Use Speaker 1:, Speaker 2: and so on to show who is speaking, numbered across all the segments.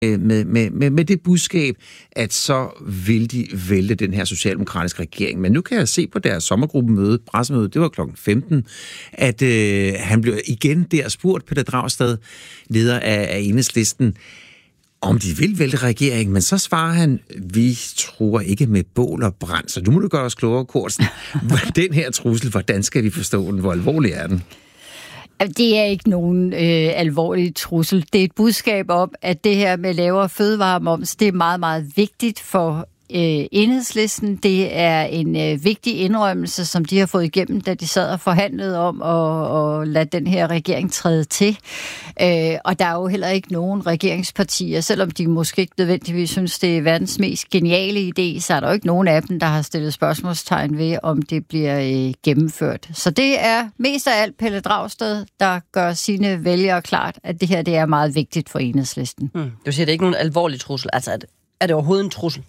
Speaker 1: med det budskab, at så vil de vælge den her socialdemokratiske regering. Men nu kan jeg se på deres sommergruppemøde, pressemøde, det var klokken 15, at han blev igen der spurgt, Pelle Dragsted, leder af Enhedslisten, om de vil vælge regeringen, men så svarer han, vi tror ikke med bål og brand. Så nu må du gøre os klogere, Cortzen. Den her trussel, hvordan skal vi forstå den? Hvor alvorlig er den?
Speaker 2: Det er ikke nogen alvorlig trussel. Det er et budskab om, at det her med lavere fødevaremoms, det er meget, meget vigtigt for Enhedslisten. Det er en vigtig indrømmelse, som de har fået igennem, da de sad og forhandlede om at lade den her regering træde til. Og der er jo heller ikke nogen regeringspartier, selvom de måske ikke nødvendigvis synes, det er verdens mest geniale idé, så er der jo ikke nogen af dem, der har stillet spørgsmålstegn ved, om det bliver gennemført. Så det er mest af alt Pelle Dragsted, der gør sine vælgere klart, at det her det er meget vigtigt for Enhedslisten.
Speaker 3: Du siger, det er ikke nogen alvorlig trussel. Altså, er det overhovedet en trussel?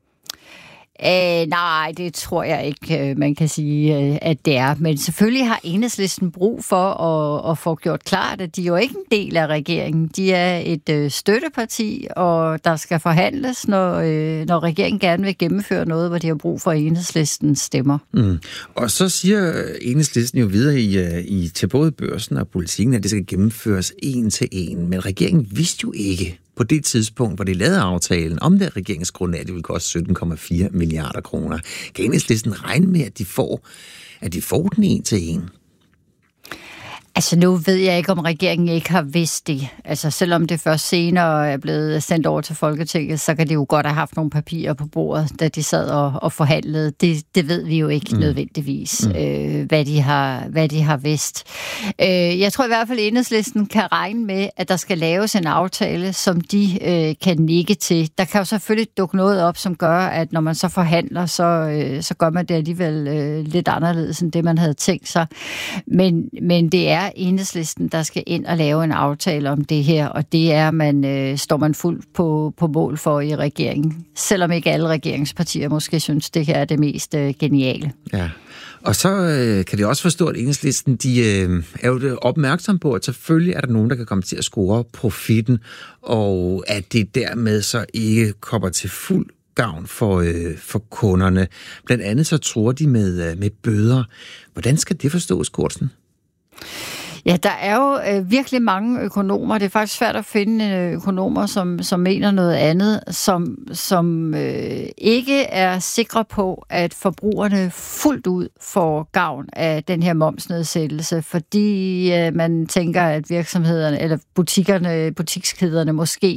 Speaker 2: Nej, det tror jeg ikke, man kan sige, at det er. Men selvfølgelig har Enhedslisten brug for at få gjort klart, at de jo ikke er en del af regeringen. De er et støtteparti, og der skal forhandles, når regeringen gerne vil gennemføre noget, hvor de har brug for Enhedslistens stemmer.
Speaker 1: Og så siger Enhedslisten jo videre til både Børsen og Politikken, at det skal gennemføres en til en. Men regeringen vidste jo ikke på det tidspunkt, hvor de lavede aftalen om det regeringsgrundlag, det vil koste 17,4 milliarder kroner. Kan Enhedslisten regne med, at de får den en til en?
Speaker 2: Altså nu ved jeg ikke, om regeringen ikke har vidst det. Altså selvom det først senere er blevet sendt over til Folketinget, så kan det jo godt have haft nogle papirer på bordet, da de sad og forhandlede. Det ved vi jo ikke nødvendigvis, hvad de har vidst. Jeg tror i hvert fald, at Enhedslisten kan regne med, at der skal laves en aftale, som de kan nikke til. Der kan jo selvfølgelig dukke noget op, som gør, at når man så forhandler, så gør man det alligevel lidt anderledes end det, man havde tænkt sig. Men det er Enhedslisten, der skal ind og lave en aftale om det her, og det er står man fuldt på mål for i regeringen. Selvom ikke alle regeringspartier måske synes, det her er det mest geniale. Ja.
Speaker 1: Og så kan vi også forstå, at Enhedslisten er jo opmærksom på, at selvfølgelig er der nogen, der kan komme til at score profitten, og at det dermed så ikke kommer til fuld gavn for kunderne. Blandt andet så tror de med bøder. Hvordan skal det forstås, Cortzen?
Speaker 2: Ja, der er jo virkelig mange økonomer. Det er faktisk svært at finde økonomer, som mener noget andet, som ikke er sikre på, at forbrugerne fuldt ud får gavn af den her momsnedsættelse, fordi man tænker, at virksomhederne eller butikskæderne måske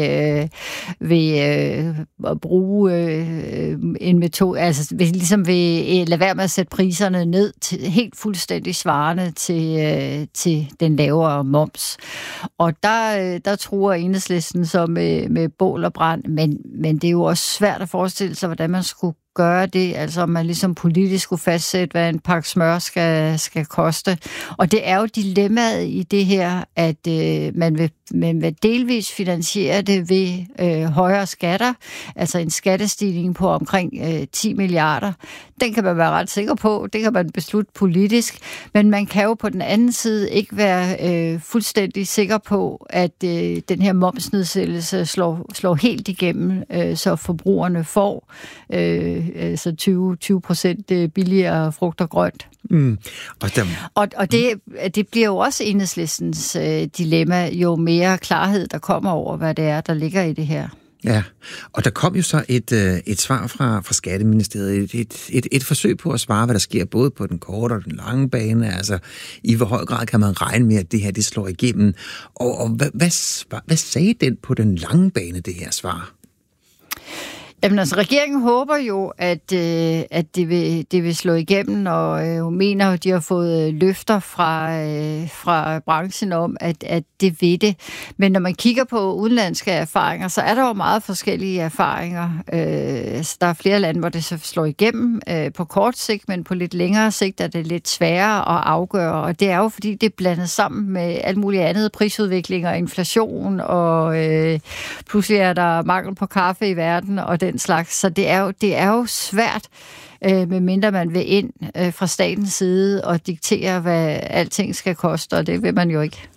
Speaker 2: vil bruge en metode, altså ligesom vil lade være med at sætte priserne ned til helt fuldstændig svarende til den lavere moms. Og der truer Enhedslisten så med bål og brand, men det er jo også svært at forestille sig, hvordan man skulle gøre det, altså om man ligesom politisk skulle fastsætte, hvad en pakke smør skal koste. Og det er jo dilemmaet i det her, at man vil delvis finansiere det ved højere skatter, altså en skattestigning på omkring 10 milliarder. Den kan man være ret sikker på, det kan man beslutte politisk, men man kan jo på den anden side ikke være fuldstændig sikker på, at den her momsnedsættelse slår helt igennem, så forbrugerne får så 20% billigere frugt og grønt. Og det bliver jo også Enhedslistens dilemma, jo mere klarhed der kommer over, hvad det er, der ligger i det her.
Speaker 1: Ja, og der kom jo så et svar fra Skatteministeriet, et forsøg på at svare, hvad der sker både på den korte og den lange bane, altså i hvor høj grad kan man regne med, at det her det slår igennem, og hvad sagde den på den lange bane, det her svar?
Speaker 2: Jamen altså, regeringen håber jo, at det vil slå igennem, og mener jo, de har fået løfter fra branchen om, at det vil det. Men når man kigger på udenlandske erfaringer, så er der jo meget forskellige erfaringer. Så der er flere lande, hvor det så slår igennem på kort sigt, men på lidt længere sigt er det lidt sværere at afgøre. Og det er jo, fordi det er blandet sammen med alt muligt andet, prisudvikling og inflation, og pludselig er der mangel på kaffe i verden, og den slags. Så det er jo svært, medmindre man vil ind fra statens side og diktere, hvad alting skal koste, og det vil man jo ikke.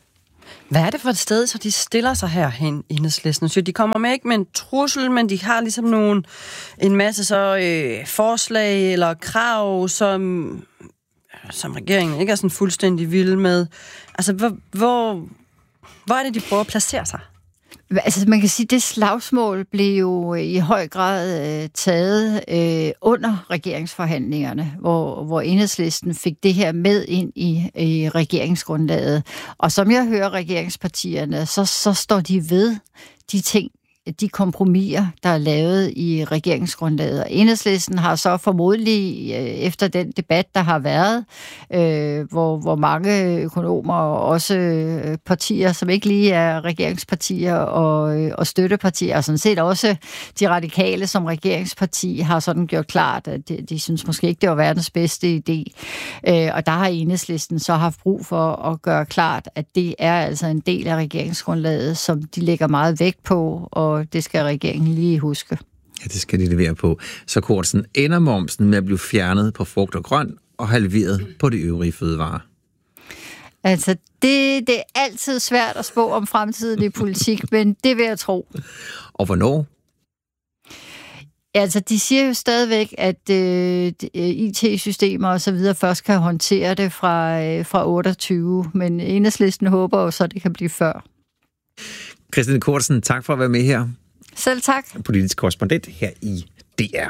Speaker 3: Hvad er det for et sted, så de stiller sig herhen i Enhedslisten? Så de kommer med ikke med en trussel, men de har ligesom en masse forslag eller krav, som regeringen ikke er sådan fuldstændig vild med. Altså, hvor er det, de prøver at placere sig?
Speaker 2: Altså, man kan sige, at det slagsmål blev jo i høj grad taget under regeringsforhandlingerne, hvor Enhedslisten fik det her med ind i regeringsgrundlaget. Og som jeg hører regeringspartierne, så står de ved de ting, de kompromiser, der er lavet i regeringsgrundlaget. Og Enhedslisten har så formodentlig, efter den debat, der har været, hvor mange økonomer og også partier, som ikke lige er regeringspartier og støttepartier, og sådan set også de radikale som regeringsparti, har sådan gjort klart, at de synes måske ikke, det var verdens bedste idé. Og der har Enhedslisten så haft brug for at gøre klart, at det er altså en del af regeringsgrundlaget, som de lægger meget vægt på, og det skal regeringen lige huske.
Speaker 1: Ja, det skal de levere på. Så Cortzen, ender momsen med at blive fjernet på frugt og grønt og halveret på de øvrige fødevarer?
Speaker 2: Altså, det er altid svært at spå om fremtiden i politik, men det vil jeg tro.
Speaker 1: Og hvornår?
Speaker 2: Altså, de siger jo stadigvæk, at IT-systemer og så videre først kan håndtere det fra 28, men Enhedslisten håber jo så, at det kan blive før.
Speaker 1: Christine Cortzen, tak for at være med her.
Speaker 2: Selv tak.
Speaker 1: Politisk korrespondent her i DR.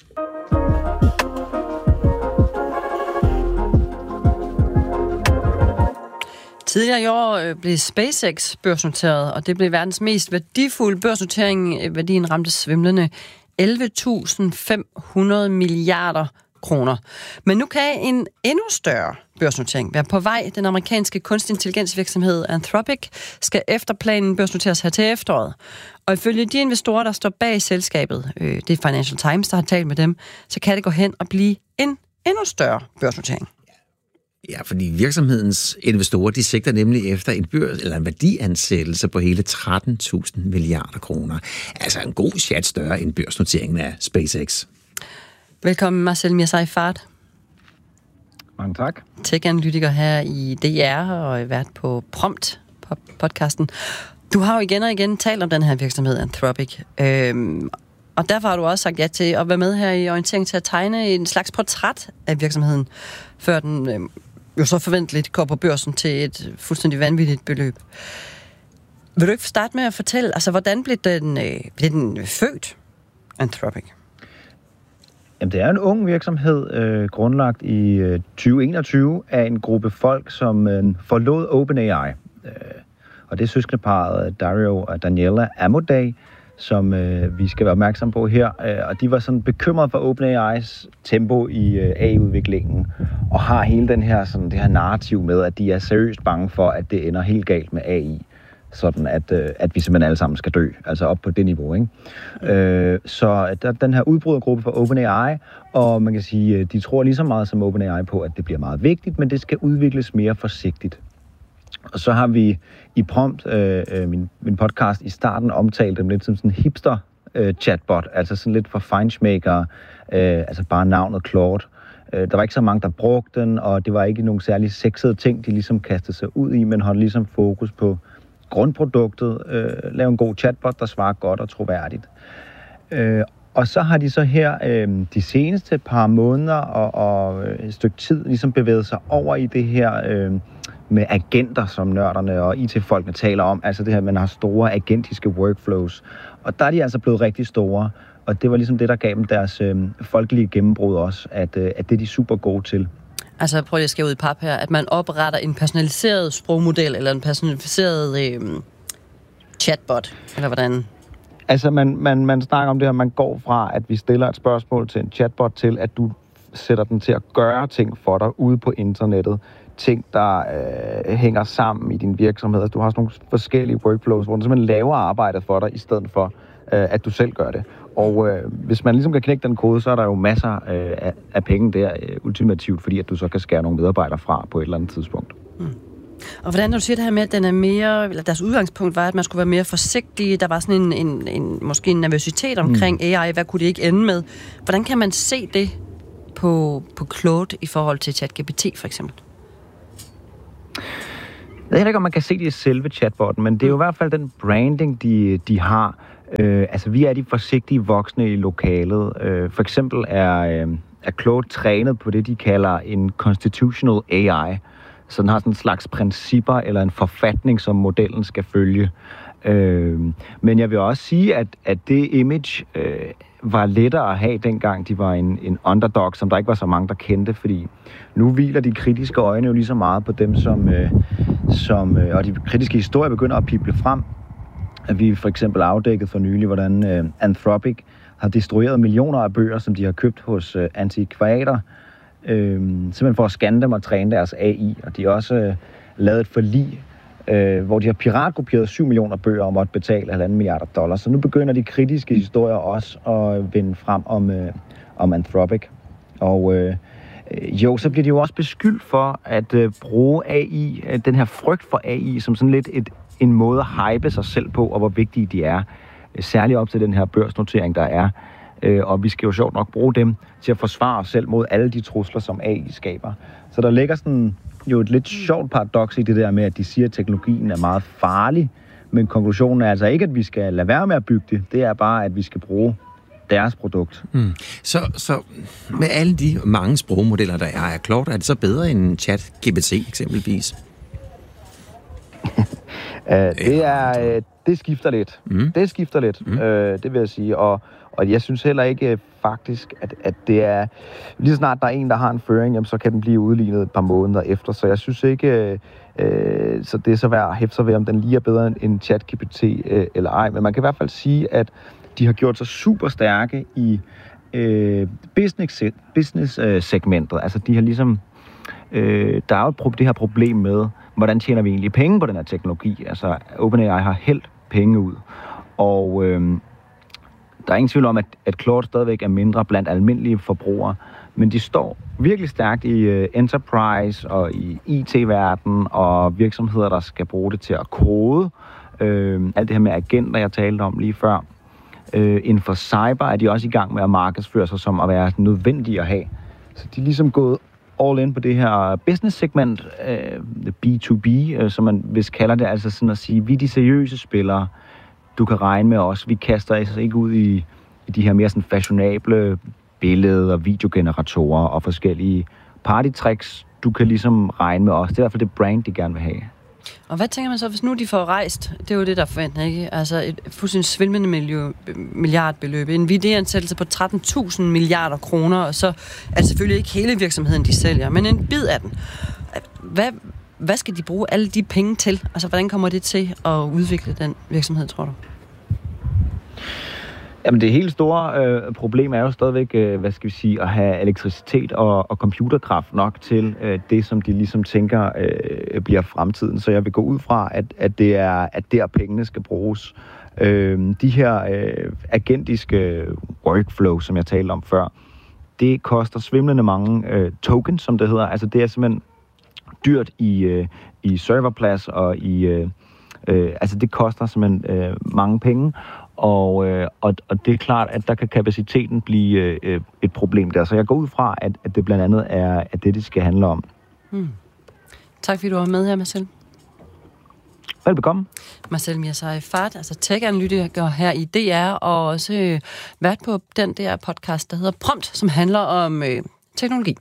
Speaker 3: Tidligere i år blev SpaceX børsnoteret, og det blev verdens mest værdifulde børsnotering. Værdien ramte svimlende 11.500 milliarder kroner. Men nu kan en endnu større børsnotering være på vej. Den amerikanske kunstig intelligensvirksomhed Anthropic skal efter planen børsnoteres her til efteråret. Og ifølge de investorer, der står bag selskabet, det er Financial Times, der har talt med dem, så kan det gå hen og blive en endnu større børsnotering.
Speaker 1: Ja, fordi virksomhedens investorer, de sigter nemlig efter en værdiansættelse på hele 13.000 milliarder kroner. Altså en god chat større end børsnoteringen af SpaceX. Velkommen, Marcel Mirzai-Fard.
Speaker 4: Mange tak.
Speaker 3: Tech-analytiker her i DR og vært på Prompt på podcasten. Du har jo igen og igen talt om den her virksomhed, Anthropic. Og derfor har du også sagt ja til at være med her i orientering til at tegne en slags portræt af virksomheden, før den jo så forventeligt går på børsen til et fuldstændig vanvittigt beløb. Vil du ikke starte med at fortælle, altså hvordan blev den født, Anthropic?
Speaker 4: Jamen, det er en ung virksomhed, grundlagt i 2021 af en gruppe folk, som forlod OpenAI. Og det er søskendeparret Dario og Daniela Amodei, som vi skal være opmærksom på her. Og de var sådan bekymrede for OpenAI's tempo i AI-udviklingen, og har hele det her narrativ med, at de er seriøst bange for, at det ender helt galt med AI. Sådan at vi simpelthen alle sammen skal dø, altså op på det niveau, ikke? Så der er den her udbrydergruppe for OpenAI, og man kan sige, de tror lige så meget som OpenAI på, at det bliver meget vigtigt, men det skal udvikles mere forsigtigt. Og så har vi i Prompt, min podcast i starten, omtalt dem lidt som sådan en hipster-chatbot, altså sådan lidt for feinschmeckere, altså bare navnet Claude. Der var ikke så mange, der brugte den, og det var ikke nogen særlig sexede ting, de ligesom kastede sig ud i, men holdt ligesom fokus på grundproduktet, lave en god chatbot, der svarer godt og troværdigt. Og så har de så her de seneste par måneder og et stykke tid ligesom bevæget sig over i det her med agenter, som nørderne og IT-folkene taler om. Altså det her, man har store agentiske workflows. Og der er de altså blevet rigtig store. Og det var ligesom det, der gav dem deres folkelige gennembrud også, at det er de super gode til.
Speaker 3: Altså prøv lige at skære ud i pap her, at man opretter en personaliseret sprogmodel, eller en personaliseret chatbot, eller hvordan?
Speaker 4: Altså man snakker om det her, man går fra, at vi stiller et spørgsmål til en chatbot, til at du sætter den til at gøre ting for dig ude på internettet. Ting, der hænger sammen i din virksomhed. Altså, du har sådan nogle forskellige workflows, hvor den simpelthen laver arbejdet for dig, i stedet for, at du selv gør det. Og hvis man ligesom kan knække den kode, så er der jo masser af penge der ultimativt, fordi at du så kan skære nogle medarbejdere fra på et eller andet tidspunkt.
Speaker 3: Mm. Og hvordan, når du siger det her med, at den er mere, eller deres udgangspunkt var, at man skulle være mere forsigtig, der var sådan måske en nervøsitet omkring AI, hvad kunne det ikke ende med? Hvordan kan man se det på Claude i forhold til ChatGPT for eksempel?
Speaker 4: ved ikke, om man kan se det i selve chatbotten, men det er jo i hvert fald den branding, de har. Altså, vi er de forsigtige voksne i lokalet. For eksempel er Claude trænet på det, de kalder en constitutional AI. Så den har sådan en slags principper eller en forfatning, som modellen skal følge. Men jeg vil også sige, at det image var lettere at have, dengang de var en underdog, som der ikke var så mange, der kendte, fordi nu hviler de kritiske øjne jo lige så meget på dem, og de kritiske historier begynder at pible frem. At vi for eksempel afdækket for nylig, hvordan Anthropic har destrueret millioner af bøger, som de har købt hos antikvater, simpelthen for at scanne dem og træne deres AI. Og de har også lavet et forlig, hvor de har piratkopieret 7 millioner bøger og måtte betale $1,5 milliarder. Så nu begynder de kritiske historier også at vende frem om Anthropic. Og så bliver de jo også beskyldt for at bruge AI, den her frygt for AI, som sådan lidt en måde at hype sig selv på, og hvor vigtige de er. Særligt op til den her børsnotering, der er. Og vi skal jo sjovt nok bruge dem til at forsvare os selv mod alle de trusler, som AI skaber. Så der ligger sådan jo et lidt sjovt paradoks i det der med, at de siger, at teknologien er meget farlig, men konklusionen er altså ikke, at vi skal lade være med at bygge det. Det er bare, at vi skal bruge deres produkt.
Speaker 1: Så med alle de mange sprogmodeller, der er Claude, er det så bedre end ChatGPT eksempelvis?
Speaker 4: Det skifter lidt. Det skifter lidt, det vil jeg sige. Og jeg synes heller ikke faktisk, at det er... Lige snart der er en, der har en føring, jamen, så kan den blive udlignet et par måneder efter. Så jeg synes ikke... så det er så værd at hæfte sig ved, om den lige er bedre end ChatGPT eller ej. Men man kan i hvert fald sige, at de har gjort sig super stærke i business-segmentet. Altså de har ligesom... der er jo det her problem med, hvordan tjener vi egentlig penge på den her teknologi? Altså OpenAI har hældt penge ud. Og der er ingen tvivl om, at Claude stadigvæk er mindre blandt almindelige forbrugere. Men de står virkelig stærkt i enterprise og i IT-verden og virksomheder, der skal bruge det til at kode. Alt det her med agenter, jeg talte om lige før. Inden for cyber er de også i gang med at markedsføre sig som at være nødvendige at have. Så de er ligesom gået all in på det her business-segment, B2B, som man vist kalder det, altså sådan at sige, vi er de seriøse spillere, du kan regne med os. Vi kaster altså ikke ud i de her mere sådan fashionable billeder, videogeneratorer og forskellige partytricks. Du kan ligesom regne med os. Det er i hvert fald det brand, de gerne vil have.
Speaker 3: Og hvad tænker man så, hvis nu de får rejst? Det er jo det, der forventer, ikke? Altså et fuldstændig svimlende milliardbeløb. En VD-ansættelse på 13.000 milliarder kroner, og så er det selvfølgelig ikke hele virksomheden, de sælger, men en bid af den. Hvad skal de bruge alle de penge til? Altså, hvordan kommer det til at udvikle den virksomhed, tror du?
Speaker 4: Jamen, det helt store problem er jo stadigvæk, at have elektricitet og computerkraft nok til det, som de ligesom tænker bliver fremtiden. Så jeg vil gå ud fra, at det er, at der pengene skal bruges. De her agentiske workflow, som jeg talte om før, det koster svimlende mange tokens, som det hedder. Altså, det er simpelthen dyrt i serverplads og altså, det koster simpelthen mange penge. Og det er klart, at der kan kapaciteten blive et problem der. Så jeg går ud fra, at det blandt andet er det skal handle om.
Speaker 3: Tak fordi du var med her, Marcel.
Speaker 4: Velbekomme.
Speaker 3: Marcel Mirzai Fard, altså tech-analytiker her i DR, og også vært på den der podcast, der hedder Prompt, som handler om teknologi.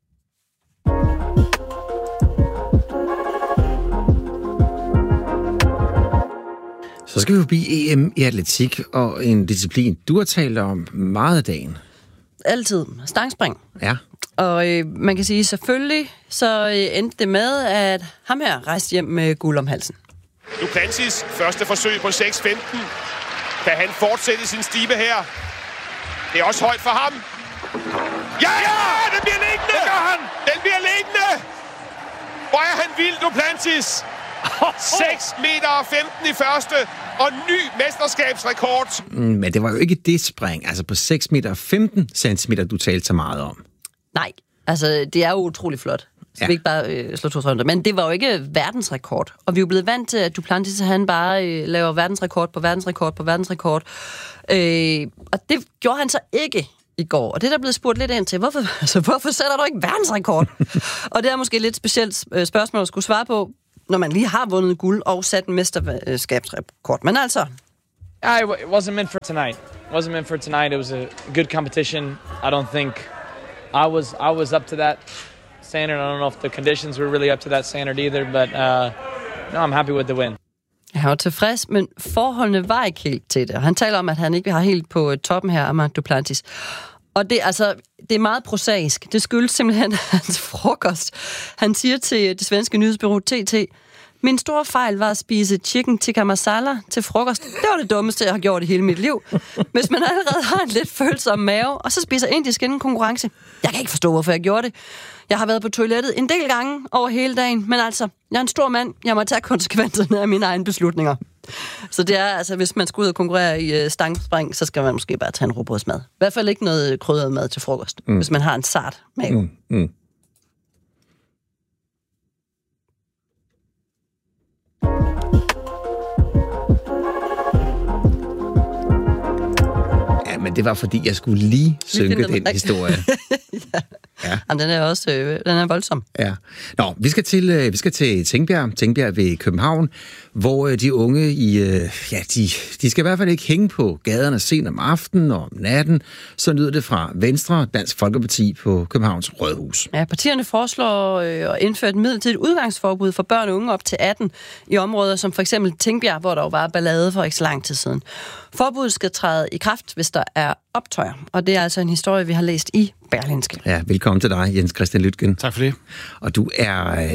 Speaker 1: Så skal vi forbi EM i atletik og en disciplin, du har talt om meget af dagen.
Speaker 3: Altid. Stangspring.
Speaker 1: Ja.
Speaker 3: Og man kan sige, selvfølgelig så endte det med, at ham her rejste hjem med guld om halsen.
Speaker 5: Duplantis første forsøg på 6.15. Kan han fortsætte sin stime her? Det er også højt for ham. Ja! Den bliver liggende! Det gør han! Den bliver liggende! Hvor er han vild, Duplantis! 6 meter og 15 i første, og ny mesterskabsrekord.
Speaker 1: Men det var jo ikke det spring, altså på 6 meter og 15 centimeter, du talte så meget om.
Speaker 3: Nej, altså det er jo utrolig flot. Så vi ikke bare slå 2 runder. Men det var jo ikke verdensrekord. Og vi er jo blevet vant til, at Duplantis han bare laver verdensrekord på verdensrekord på verdensrekord. Og det gjorde han så ikke i går. Og det er der blevet spurgt lidt ind til. Hvorfor sætter du ikke verdensrekord? Og det er måske et lidt specielt spørgsmål at skulle svare på. når man lige har vundet guld og sat en mesterskabsrekord. Men altså...
Speaker 6: It wasn't meant for tonight. It was a good competition. I don't think I was up to that standard. I don't know if the conditions were really up to that standard either, but no, I'm happy with the win.
Speaker 3: Han var tilfreds, men forholdene var ikke helt til det. Han taler om, at han ikke har helt på toppen her, Armand Duplantis. Og det er meget prosaisk. Det skyldes simpelthen hans frokost. Han siger til det svenske nyhedsbureau TT, min store fejl var at spise chicken tikka masala til frokost. Det var det dummeste, jeg har gjort i hele mit liv. Hvis man allerede har en lidt følsom mave, og så spiser indisk inden konkurrence. Jeg kan ikke forstå, hvorfor jeg gjorde det. Jeg har været på toilettet en del gange over hele dagen, men altså, jeg er en stor mand. Jeg må tage konsekvenserne af mine egne beslutninger. Så det er altså, hvis man skal ud og konkurrere i stangspring, så skal man måske bare tage en rugbrødsmad. I hvert fald ikke noget krydret mad til frokost, hvis man har en sart mave.
Speaker 1: Men det var, fordi jeg skulle lige synke den historie.
Speaker 3: Ja. Jamen, den er også den er voldsom.
Speaker 1: Ja. Nå, vi skal til Tingbjerg ved København, hvor de unge de skal i hvert fald ikke hænge på gaderne sent om aftenen og om natten. Så lyder det fra Venstre, Dansk Folkeparti på Københavns Rådhus.
Speaker 3: Ja, partierne foreslår at indføre et midlertidigt udgangsforbud for børn og unge op til 18 i områder som for eksempel Tingbjerg, hvor der jo var ballade for ikke så lang tid siden. Forbuddet skal træde i kraft, hvis der er optøjer, og det er altså en historie, vi har læst i Berlingske.
Speaker 1: Ja, velkommen til dig, Jens Christian Lytgen.
Speaker 7: Tak for det.
Speaker 1: Og du er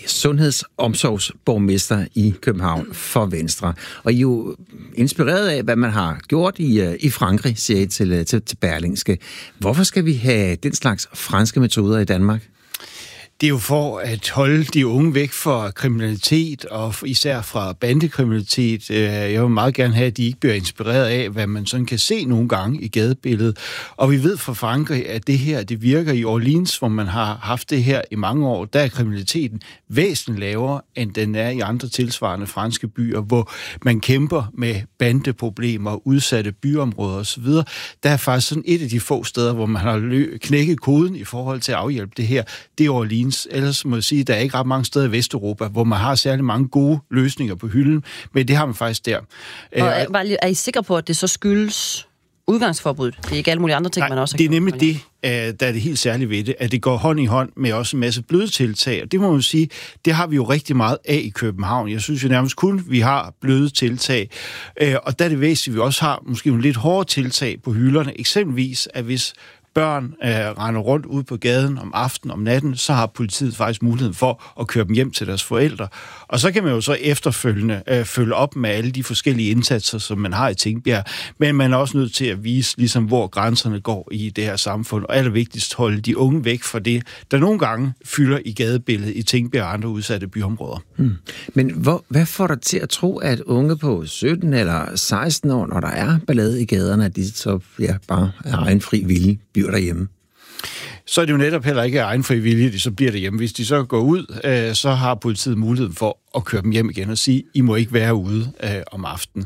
Speaker 1: sundhedsomsorgsborgmester i København for Venstre. Og I er jo inspireret af, hvad man har gjort i Frankrig, siger I til Berlingske. Hvorfor skal vi have den slags franske metoder i Danmark?
Speaker 7: Det er jo for at holde de unge væk fra kriminalitet, og især fra bandekriminalitet. Jeg vil meget gerne have, at de ikke bliver inspireret af, hvad man sådan kan se nogle gange i gadebilledet. Og vi ved fra Frankrig, at det her, det virker i Orleans, hvor man har haft det her i mange år. Der er kriminaliteten væsentligt lavere, end den er i andre tilsvarende franske byer, hvor man kæmper med bandeproblemer, udsatte byområder osv. Der er faktisk sådan et af de få steder, hvor man har knækket koden i forhold til at afhjælpe det her. Det er Orleans. Ellers må jeg sige, at der er ikke ret mange steder i Vesteuropa, hvor man har særlig mange gode løsninger på hylden, men det har man faktisk der.
Speaker 3: Og er I sikre på, at det så skyldes udgangsforbuddet? Det er ikke alle mulige andre ting, man også har
Speaker 7: det er nemlig det, der er det helt særlige ved det, at det går hånd i hånd med også en masse bløde tiltag, og det må man sige, det har vi jo rigtig meget af i København. Jeg synes jo nærmest kun, vi har bløde tiltag, og der er det væsentligt, at vi også har måske en lidt hårde tiltag på hylderne, eksempelvis at hvis børn render rundt ude på gaden om aftenen, om natten, så har politiet faktisk muligheden for at køre dem hjem til deres forældre. Og så kan man jo så efterfølgende følge op med alle de forskellige indsatser, som man har i Tingbjerg, men man er også nødt til at vise, ligesom, hvor grænserne går i det her samfund, og allervigtigst holde de unge væk fra det, der nogle gange fylder i gadebilledet i Tingbjerg og andre udsatte byområder.
Speaker 1: Men hvad får dig til at tro, at unge på 17 eller 16 år, når der er ballade i gaderne, at de så bare er egen fri vilje bliver derhjemme?
Speaker 7: Så er det jo netop heller ikke af egen fri vilje, de så bliver derhjemme. Hvis de så går ud, så har politiet muligheden for at køre dem hjem igen og sige, I må ikke være ude om aftenen.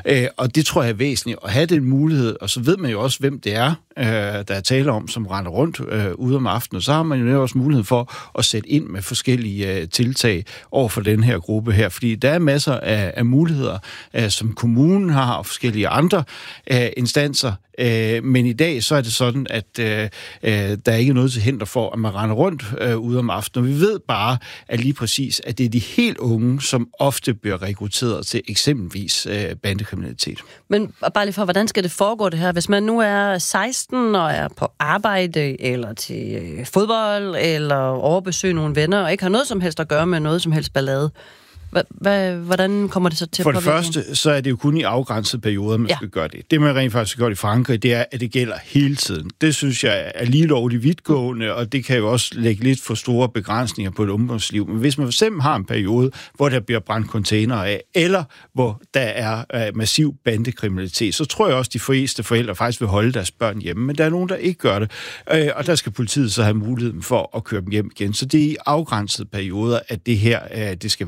Speaker 7: Og det tror jeg er væsentligt at have den mulighed, og så ved man jo også, hvem det er, der er tale om, som render rundt ude om aftenen, og så har man jo også mulighed for at sætte ind med forskellige tiltag over for den her gruppe her, fordi der er masser af muligheder, som kommunen har, og forskellige andre instanser, men i dag så er det sådan, at der er ikke noget til hinder for, at man render rundt ude om aftenen. Og vi ved bare, at lige præcis, at det er de helt unge, som ofte bliver rekrutteret til eksempelvis bandekriminalitet. Men
Speaker 3: bare lige for, hvordan skal det foregå det her? Hvis man nu er 16 og er på arbejde, eller til fodbold, eller overbesøge nogle venner, og ikke har noget som helst at gøre med noget som helst ballade, hvordan kommer det så til at påvirke? For det
Speaker 7: første, så er det jo kun i afgrænsede perioder, man skal gøre det. Det, man rent faktisk har gjort i Frankrig, det er, at det gælder hele tiden. Det synes jeg er lige lovligt vidtgående, og det kan jo også lægge lidt for store begrænsninger på et ungdomsliv. Men hvis man for eksempel har en periode, hvor der bliver brændt containere af, eller hvor der er massiv bandekriminalitet, så tror jeg også, at de fleste forældre faktisk vil holde deres børn hjemme. Men der er nogen, der ikke gør det, og der skal politiet så have muligheden for at køre dem hjem igen. Så det er i afgrænsede perioder, at det her det skal være tilfældet.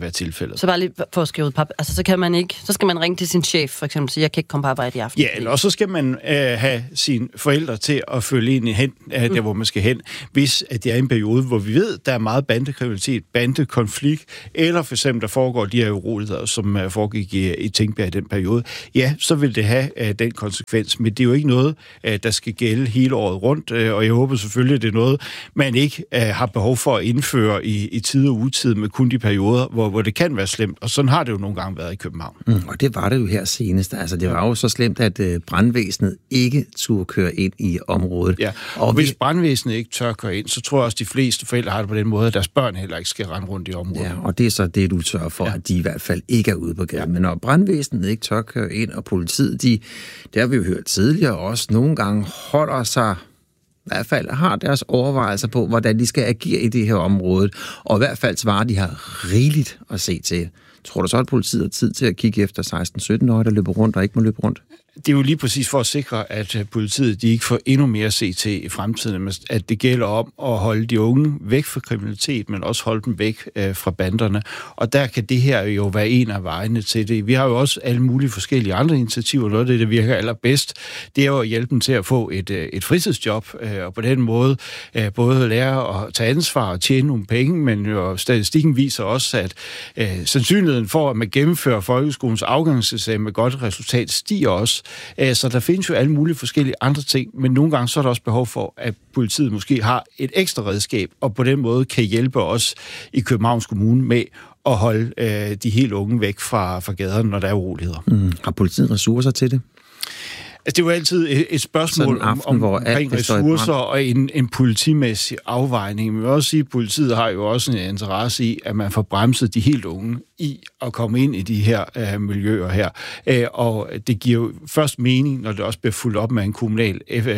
Speaker 7: tilfældet.
Speaker 3: Så bare lige for at skrive ud, altså så kan man ikke, så skal man ringe til sin chef, for eksempel, så jeg kan ikke komme på arbejde i aften.
Speaker 7: Ja, eller så skal man have sine forældre til at følge ind hen, der hvor man skal hen, hvis at det er en periode, hvor vi ved, der er meget bandekriminalitet, bandekonflikt, eller for eksempel, der foregår de her uroligheder, som foregik i Tingbjerg i den periode. Ja, så vil det have den konsekvens, men det er jo ikke noget, der skal gælde hele året rundt, og jeg håber selvfølgelig, at det er noget, man ikke har behov for at indføre i tid og utid med kun de perioder, hvor det kan være slemt, og sådan har det jo nogle gange været i København.
Speaker 1: Og det var det jo her senest. Altså, det var jo så slemt, at brandvæsenet ikke turde køre ind i området.
Speaker 7: Ja, og hvis brandvæsenet ikke tør køre ind, så tror jeg også, de fleste forældre har det på den måde, at deres børn heller ikke skal rende rundt i området.
Speaker 1: Ja, og det er så det, du sørger for, at de i hvert fald ikke er ude på gaden. Ja. Men når brandvæsenet ikke tør køre ind, og politiet, det har vi jo hørt tidligere, også nogle gange holder sig, i hvert fald har deres overvejelser på, hvordan de skal agere i det her område, og i hvert fald svarer de har rigeligt at se til. Tror du så, at politiet har tid til at kigge efter 16-17-årige, der løber rundt og ikke må løbe rundt?
Speaker 7: Det er jo lige præcis for at sikre, at politiet de ikke får endnu mere at se til i fremtiden, at det gælder om at holde de unge væk fra kriminalitet, men også holde dem væk fra banderne. Og der kan det her jo være en af vejene til det. Vi har jo også alle mulige forskellige andre initiativer. Noget af det, der virker allerbedst, det er jo at hjælpe dem til at få et fritidsjob, og på den måde både lære at tage ansvar og tjene nogle penge, men jo statistikken viser også, at sandsynligheden for, at man gennemfører folkeskolens afgangseksamen med godt resultat, stiger også. Så der findes jo alle mulige forskellige andre ting, men nogle gange så er der også behov for, at politiet måske har et ekstra redskab, og på den måde kan hjælpe os i Københavns Kommune med at holde de helt unge væk fra gaderne, når der er uroligheder.
Speaker 1: Har politiet ressourcer til det?
Speaker 7: Altså, det er jo altid et spørgsmål omkring ressourcer og en politimæssig afvejning. Men jeg vil også sige, at politiet har jo også en interesse i, at man får bremset de helt unge i at komme ind i de her miljøer her. Og det giver jo først mening, når det også bliver fulgt op med en kommunal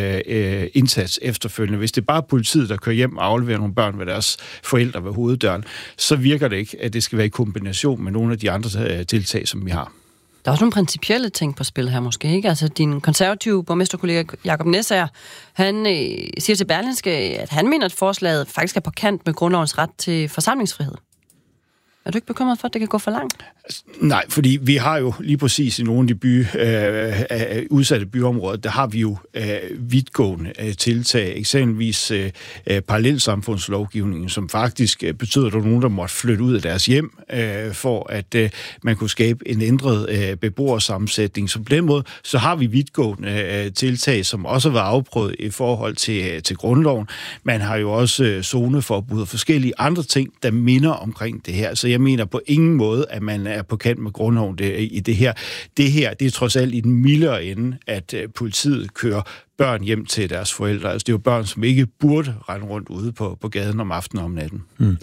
Speaker 7: indsats efterfølgende. Hvis det er bare politiet, der kører hjem og afleverer nogle børn ved deres forældre ved hoveddøren, så virker det ikke, at det skal være i kombination med nogle af de andre tiltag, som vi har.
Speaker 3: Der er også nogle principielle ting på spil her måske, ikke? Altså, din konservative borgmesterkollega Jakob Næsager, han siger til Berlingske, at han mener, at forslaget faktisk er på kant med grundlovens ret til forsamlingsfrihed. Er du ikke bekymret for, at det kan gå for langt?
Speaker 7: Nej, fordi vi har jo lige præcis i nogle af de udsatte byområder, der har vi jo vidtgående tiltag, eksempelvis parallelsamfundslovgivningen, som faktisk betyder, at der er nogen, der måtte flytte ud af deres hjem, for at man kunne skabe en ændret beboersammensætning. Så på den måde, så har vi vidtgående tiltag, som også har været afprøvet i forhold til grundloven. Man har jo også zoneforbud og forskellige andre ting, der minder omkring det her. Så jeg mener på ingen måde, at man er på kant med grundloven i det her. Det her, det er trods alt i den mildere ende, at politiet kører børn hjem til deres forældre. Altså det er jo børn, som ikke burde rende rundt ude på gaden om aftenen og om natten.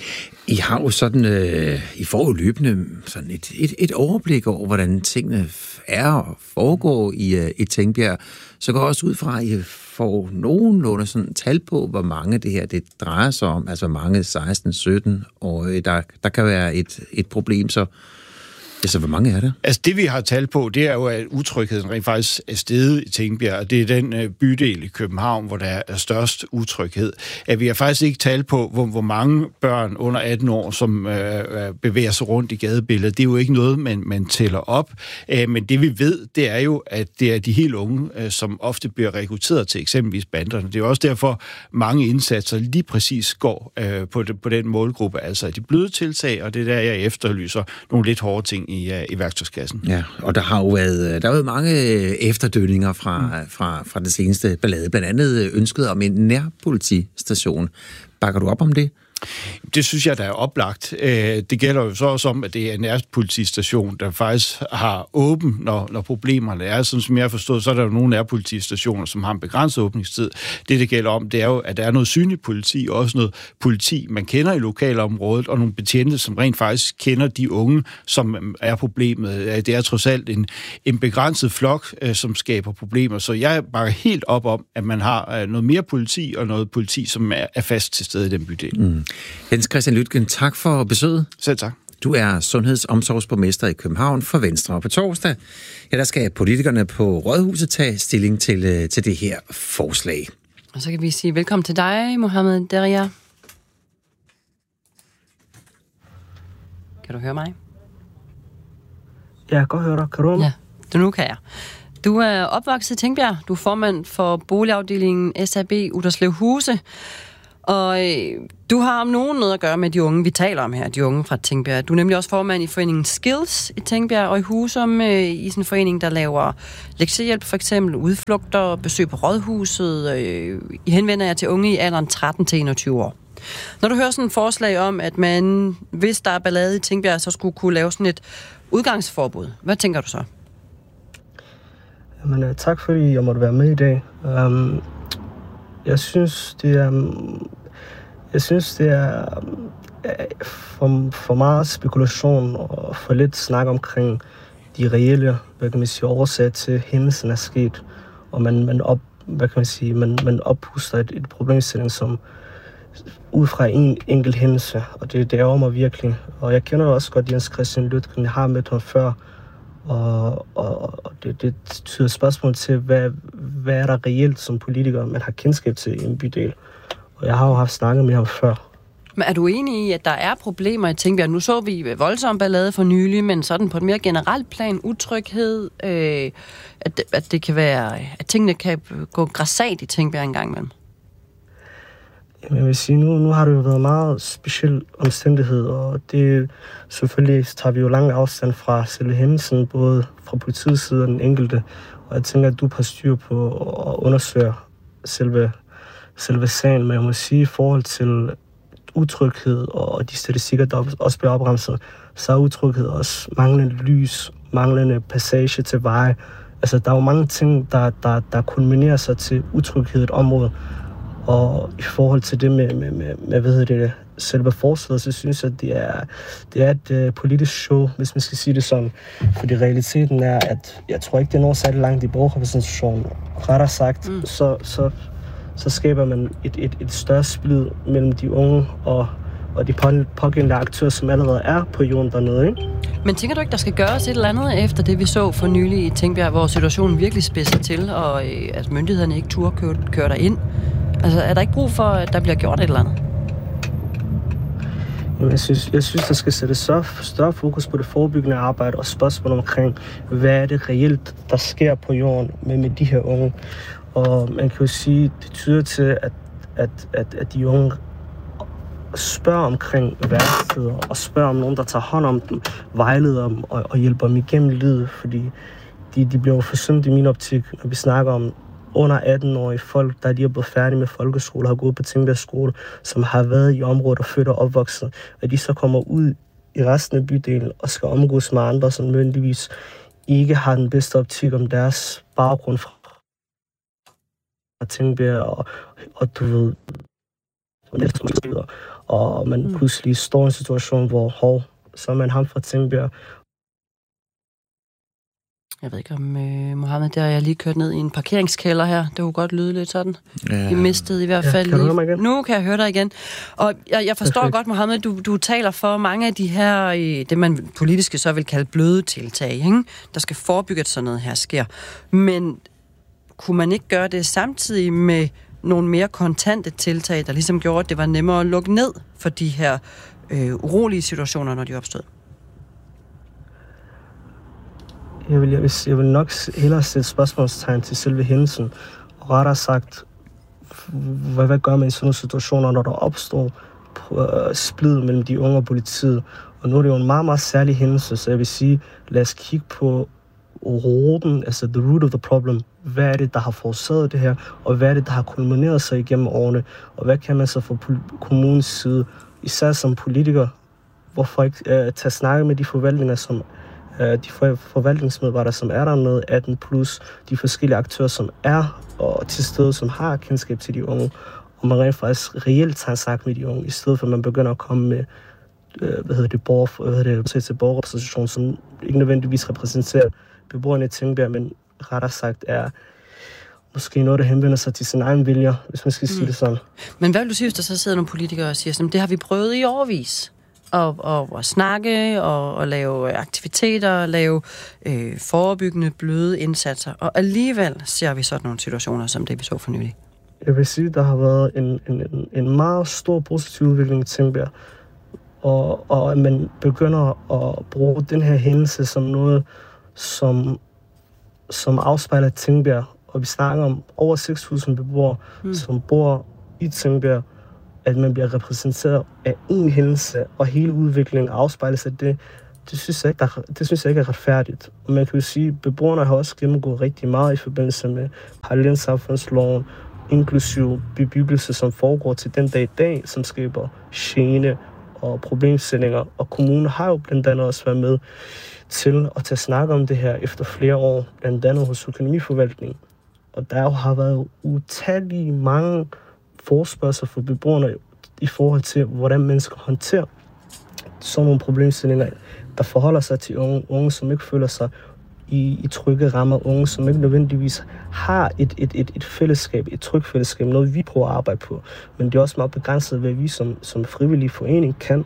Speaker 1: I har jo sådan, I får jo løbende sådan et overblik over, hvordan tingene er og foregår i Tingbjerg. Så går også ud fra, at I får nogenlunde sådan tal på, hvor mange det her det drejer sig om. Altså hvor mange 16-17-årige, der kan være et problem, så hvor mange er der? Altså
Speaker 7: det, vi har tal på, det er jo, at utrygheden rent faktisk er steget i Tingbjerg, og det er den bydel i København, hvor der er størst utryghed. At vi har faktisk ikke tal på, hvor mange børn under 18 år, som bevæger sig rundt i gadebilledet. Det er jo ikke noget, man tæller op. Men det, vi ved, det er jo, at det er de helt unge, som ofte bliver rekrutteret til eksempelvis banderne. Det er også derfor, mange indsatser lige præcis går på den målgruppe, altså de bløde tiltag, og det er der, jeg efterlyser nogle lidt hårde ting i værktøjskassen.
Speaker 1: Ja, og der har jo været mange efterdønninger fra det seneste ballade. Blandt andet ønsket om en nærpolitistation. Bakker du op om det?
Speaker 7: Det synes jeg, der er oplagt. Det gælder jo så også om, at det er en nærpolitistation, der faktisk har åben, når problemerne er. Sådan som jeg har forstået, så er der jo nogle nærpolitistationer, som har en begrænset åbningstid. Det gælder om, det er jo, at der er noget synligt politi, og også noget politi, man kender i lokalområdet, og nogle betjente, som rent faktisk kender de unge, som er problemet. Det er trods alt en begrænset flok, som skaber problemer. Så jeg bakker helt op om, at man har noget mere politi, og noget politi, som er fast til stede i den bydel.
Speaker 1: Jens Christian Lytgen, tak for besøget.
Speaker 7: Selv tak.
Speaker 1: Du er sundhedsomsorgsborgmester i København for Venstre, og på torsdag, der skal politikerne på Rådhuset tage stilling til det her forslag.
Speaker 3: Og så kan vi sige velkommen til dig, Mohammed Deria. Kan du høre mig?
Speaker 8: Ja, jeg kan godt høre dig. Kan du høre mig?
Speaker 3: Ja, nu kan jeg. Du er opvokset i Tingbjerg. Du er formand for boligafdelingen SAB Utterslev Huse. Og du har om nogen noget at gøre med de unge, vi taler om her, de unge fra Tingbjerg. Du er nemlig også formand i foreningen Skills i Tingbjerg og i Husum, i sådan en forening, der laver lektiehjælp, for eksempel udflugter, besøg på rådhuset. I henvender jer til unge i alderen 13 til 21 år. Når du hører sådan et forslag om, at man, hvis der er ballade i Tingbjerg, så skulle kunne lave sådan et udgangsforbud, hvad tænker du så?
Speaker 8: Jamen, tak fordi jeg måtte være med i dag. Jeg synes, det er for meget spekulation og for lidt snak omkring de reelle, årsager til hændelsen er sket, og man oppuster et problemstilling som ud fra en enkelt hændelse, og det ærger mig virkelig. Og jeg kender også godt Jens Christian Løtgen, jeg har mødt ham før, og det tyder spørgsmål til, hvad er der reelt som politiker, man har kendskab til i en bydel. Og jeg har jo haft snakket med ham før.
Speaker 3: Men er du enig i, at der er problemer i Tingbjerg? Nu så vi voldsom ballade for nylig, men sådan på et mere generelt plan, utryghed, at det kan være, at tingene kan gå grassat i Tingbjerg en gang imellem.
Speaker 8: Jamen, jeg vil sige, nu har det jo været meget speciel omstændighed, og det selvfølgelig tager vi jo lang afstand fra selve hændelsen, både fra politiets side og den enkelte. Og jeg tænker, at du har styr på at undersøge selve sagen, men jeg må sige, i forhold til utryghed og de statistikker, der også bliver opremset, så er utryghed også manglende lys, manglende passage til veje. Altså, der er jo mange ting, der kulminerer sig til utryghed i et område. Og i forhold til det med selve forslaget, så synes jeg, at det er et politisk show, hvis man skal sige det sådan. Fordi realiteten er, at jeg tror ikke, det når særlig langt i borgerrepræsentationen. Rettere sagt, så skaber man et større splid mellem de unge og de pågældende aktører, som allerede er på jorden dernede, ikke?
Speaker 3: Men tænker du ikke, der skal gøres et eller andet efter det, vi så for nylig i Tingbjerg, hvor situationen virkelig spidser til, og at myndighederne ikke turde køre derind? Altså, er der ikke brug for, at der bliver gjort et eller andet?
Speaker 8: Jamen, jeg synes, der skal sættes større fokus på det forebyggende arbejde og spørgsmål omkring, hvad er det reelt, der sker på jorden med de her unge. Og man kan jo sige, det tyder til, at de unge spørger omkring værksteder og spørger om nogen, der tager hånd om dem, vejleder dem og hjælper dem igennem livet, fordi de bliver forsømt i min optik, når vi snakker om under 18-årige folk, der de er blevet færdige med folkeskole, har gået på Tingbjerg skole, som har været i området og født og opvokset, og de så kommer ud i resten af bydelen og skal omgås med andre, som nødvendigvis ikke har den bedste optik om deres baggrund fra Tingbjerg, og du ved, og man pludselig står i en situation, hvor så er man ham fra Tingbjerg.
Speaker 3: Jeg ved ikke om Mohammed, der jeg lige kørt ned i en parkeringskælder her. Det kunne godt lyde lidt sådan. Ja. Vi mistede i hvert fald
Speaker 8: kan du høre mig igen?
Speaker 3: Nu kan jeg høre dig igen. Og jeg forstår godt, Mohammed, du taler for mange af de her, det man politiske så vil kalde bløde tiltag, ikke? Der skal forebygge, at sådan noget her sker. Men kunne man ikke gøre det samtidig med nogle mere kontante tiltag, der ligesom gjorde, at det var nemmere at lukke ned for de her urolige situationer, når de opstod?
Speaker 8: Jeg vil nok hellere sætte spørgsmålstegn til selve hændelsen. Og rettere sagt, hvad gør man i sådan nogle situationer, når der opstår splid mellem de unge og politiet? Og nu er det jo en meget, meget særlig hændelse, så jeg vil sige, lad os kigge på roten, altså the root of the problem. Hvad er det, der har forårsaget det her? Og hvad er det, der har kulmineret sig igennem årene? Og hvad kan man så fra kommunens side, især som politiker, hvorfor ikke tage snakke med de forvaltninger, som de forvaltningsmedarbejdere, som er dernede, 18 plus, de forskellige aktører, som er og til stede, som har kendskab til de unge, og man rent faktisk reelt tager en snak med de unge, i stedet for at man begynder at komme med borgerrepræsentation, som ikke nødvendigvis repræsenterer beboerne i Tingbjerg, men rettere sagt er måske noget, der henvender sig til sin egen vilje, hvis man skal sige det sådan.
Speaker 3: Men hvad vil du sige, hvis der så sidder nogle politikere og siger, det har vi prøvet i årevis? Og snakke, og lave aktiviteter, lave forebyggende, bløde indsatser. Og alligevel ser vi sådan nogle situationer, som det vi så for nylig.
Speaker 8: Jeg vil sige, der har været en meget stor positiv udvikling i Tingbjerg. og at man begynder at bruge den her hændelse som noget, som afspejler Tingbjerg. Og vi snakker om over 6.000 beboere, som bor i Tingbjerg, at man bliver repræsenteret af en hændelse, og hele udviklingen afspejles af det. Det synes jeg ikke er retfærdigt. Og man kan jo sige, at beboerne har også gennemgået rigtig meget i forbindelse med parallelsamfundsloven, inklusive bebyggelse, som foregår til den dag i dag, som skaber gene og problemstillinger. Og kommunen har jo blandt andet også været med til at tage snak om det her efter flere år, blandt andet hos økonomiforvaltningen. Og der har været utallige mange forespørgsler for beboerne i forhold til, hvordan man skal håndtere sådan nogle problemstillinger, der forholder sig til unge, som ikke føler sig i trygge rammer, unge, som ikke nødvendigvis har et fællesskab, et trygt fællesskab, noget vi prøver at arbejde på. Men det er også meget begrænset, hvad vi som frivillig forening kan.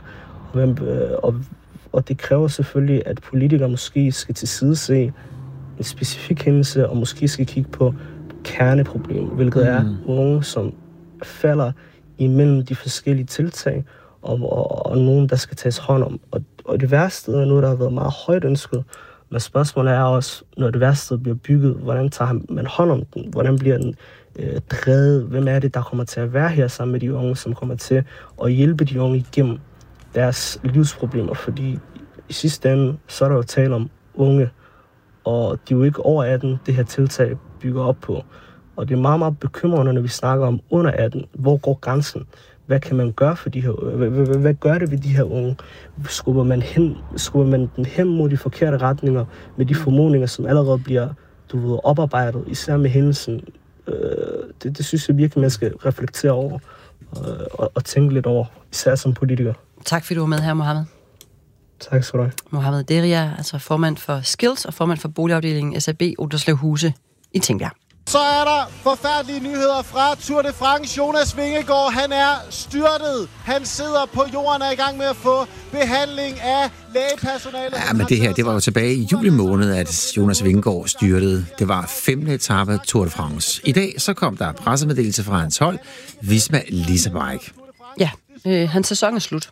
Speaker 8: Og det kræver selvfølgelig, at politikere måske skal til side se en specifik hændelse, og måske skal kigge på kerneproblemet, hvilket er unge, som falder imellem de forskellige tiltag, og nogen, der skal tages hånd om. Og det værste er noget, der har været meget højt ønsket, men spørgsmålet er også, når det værste bliver bygget, hvordan tager man hånd om den? Hvordan bliver den drevet? Hvem er det, der kommer til at være her sammen med de unge, som kommer til at hjælpe de unge igennem deres livsproblemer? Fordi i sidste ende, så er der jo tale om unge, og de er jo ikke over 18, det her tiltag bygger op på. Og det er meget, meget bekymrende, når vi snakker om under 18. Hvor går grænsen? Hvad kan man gøre for de her? Hvad gør det ved de her unge? Skubber man den hen mod de forkerte retninger med de formodninger, som allerede bliver oparbejdet, især med hændelsen? Det synes jeg virkelig, man skal reflektere over og tænke lidt over, især som politiker.
Speaker 3: Tak fordi du var med her, Mohammed.
Speaker 8: Tak skal du have.
Speaker 3: Mohammed Deria, altså formand for Skills og formand for boligafdelingen SAB Utterslev Huse i Tingbjerg.
Speaker 9: Så er der forfærdelige nyheder fra Tour de France. Jonas Vingegaard, han er styrtet. Han sidder på jorden og er i gang med at få behandling af lægepersonalet.
Speaker 1: Ja, men det var jo tilbage i juli måned, at Jonas Vingegaard styrtede. Det var 5. etape Tour de France. I dag så kom der pressemeddelelse fra hans hold, Visma Leasebike.
Speaker 3: Ja, hans sæson er slut.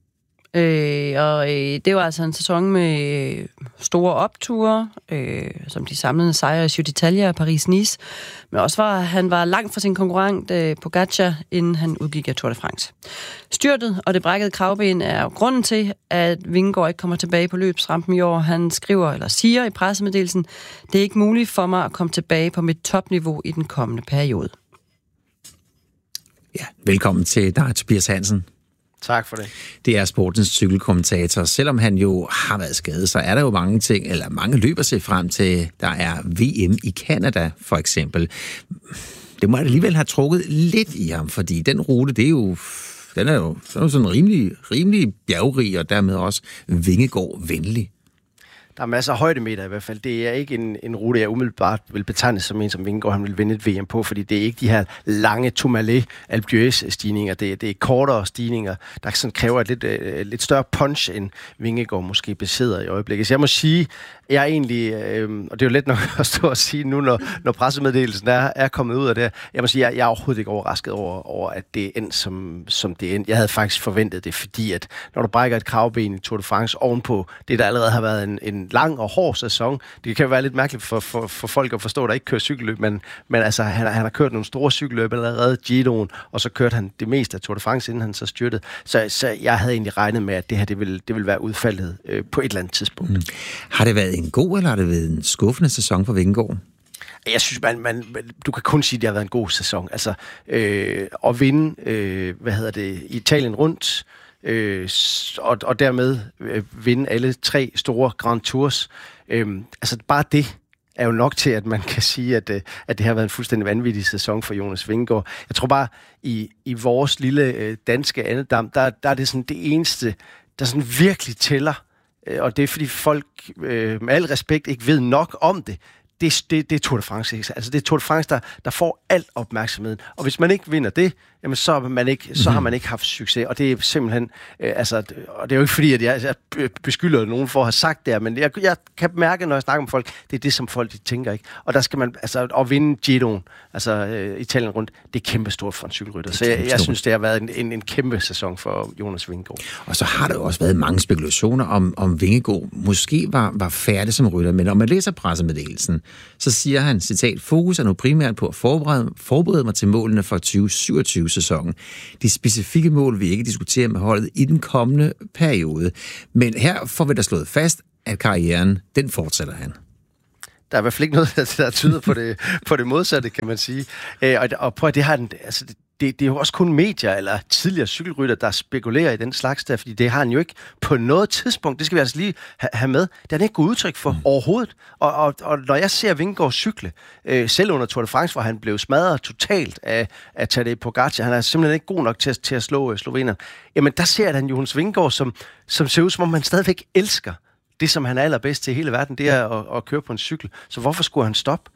Speaker 3: Det var altså en sæson med store opture, som de samlede sejre i Giro d'Italia og Paris-Nice. Men også han var langt fra sin konkurrent Pogačar, inden han udgik af Tour de France. Styrtet og det brækkede kravben er jo grunden til, at Vingegaard ikke kommer tilbage på løbsrampen i år. Han siger i pressemeddelelsen, det er ikke muligt for mig at komme tilbage på mit topniveau i den kommende periode.
Speaker 1: Ja, velkommen til dig, Tobias Hansen.
Speaker 10: Tak for det.
Speaker 1: Det er sportens cykelkommentator. Selvom han jo har været skadet, så er der jo mange løb at se frem til. Der er VM i Canada, for eksempel. Det må alligevel have trukket lidt i ham, fordi den rute, den er jo sådan rimelig bjergrig, og dermed også Vingegaard-venlig.
Speaker 10: Der er masser af højdemeter i hvert fald. Det er ikke en rute, jeg umiddelbart vil betegne som en, som Vingegaard han vil vinde et VM på, fordi det er ikke de her lange Tourmalet Alpe d'Huez stigninger. Det er kortere stigninger, der sådan kræver et lidt større punch, end Vingegaard måske besidder i øjeblikket. Så jeg må sige, jeg er egentlig, og det er jo let nok at stå og sige nu, når pressemeddelelsen er kommet ud af det, jeg må sige, jeg er overhovedet ikke overrasket over at det er endt, som det er endt. Jeg havde faktisk forventet det, fordi at når du brækker et kravben i Tour de France ovenpå det, der allerede har været en lang og hård sæson, det kan jo være lidt mærkeligt for folk at forstå, der ikke kører cykelløb, men altså, han har kørt nogle store cykelløb allerede, Giroen, og så kørte han det meste af Tour de France, inden han så styrtede. Så jeg havde egentlig regnet med, at det her, det ville være udfaldet på et eller andet tidspunkt.
Speaker 1: Har det været en god, eller har det været en skuffende sæson for Vingegaard?
Speaker 10: Jeg synes, du kan kun sige, at det har været en god sæson. Altså, at vinde, Italien rundt, og dermed vinde alle 3 store Grand Tours. Altså, bare det er jo nok til, at man kan sige, at det har været en fuldstændig vanvittig sæson for Jonas Vingegaard. Jeg tror bare, i vores lille danske andedam, der er det sådan det eneste, der sådan virkelig tæller, og det er fordi folk med al respekt ikke ved nok om det. det er Tour de France. Ikke? Altså, det er Tour de France, der får alt opmærksomheden. Og hvis man ikke vinder det, jamen, så har man ikke haft succes. Og det er simpelthen... og det er jo ikke fordi, at jeg beskylder nogen for at have sagt det her, men jeg kan mærke, når jeg snakker med folk, det er det, som folk de tænker, ikke? Og der skal man... Altså, at vinde Giroen, Italien rundt, det er kæmpestort for en cykelrytter. Så jeg synes, det har været en kæmpe sæson for Jonas Vingegaard.
Speaker 1: Og så har der jo også været mange spekulationer om Vingegaard måske var færdig som rytter, men når man læser pressemeddelelsen, så siger han, citat, fokus er nu primært på at forberede mig til målene for 2027-sæsonen. De specifikke mål vil ikke diskutere med holdet i den kommende periode. Men her får vi da slået fast, at karrieren, den fortsætter han.
Speaker 10: Der er i hvert fald ikke noget, der tyder på det modsatte, kan man sige. Og på det har den... Altså, det er jo også kun medier eller tidligere cykelrytter, der spekulerer i den slags der, fordi det har han jo ikke på noget tidspunkt. Det skal vi altså lige have med. Det har han ikke gået udtryk for overhovedet. Og når jeg ser Vingegaard cykle, selv under Tour de France, hvor han blev smadret totalt af Tadej Pogačar, han er simpelthen ikke god nok til at slå slovenerne, jamen der ser han Jonas Vingegaard, som ser ud, som om han stadigvæk elsker det, som han er allerbedst til i hele verden, det er at køre på en cykel. Så hvorfor skulle han stoppe?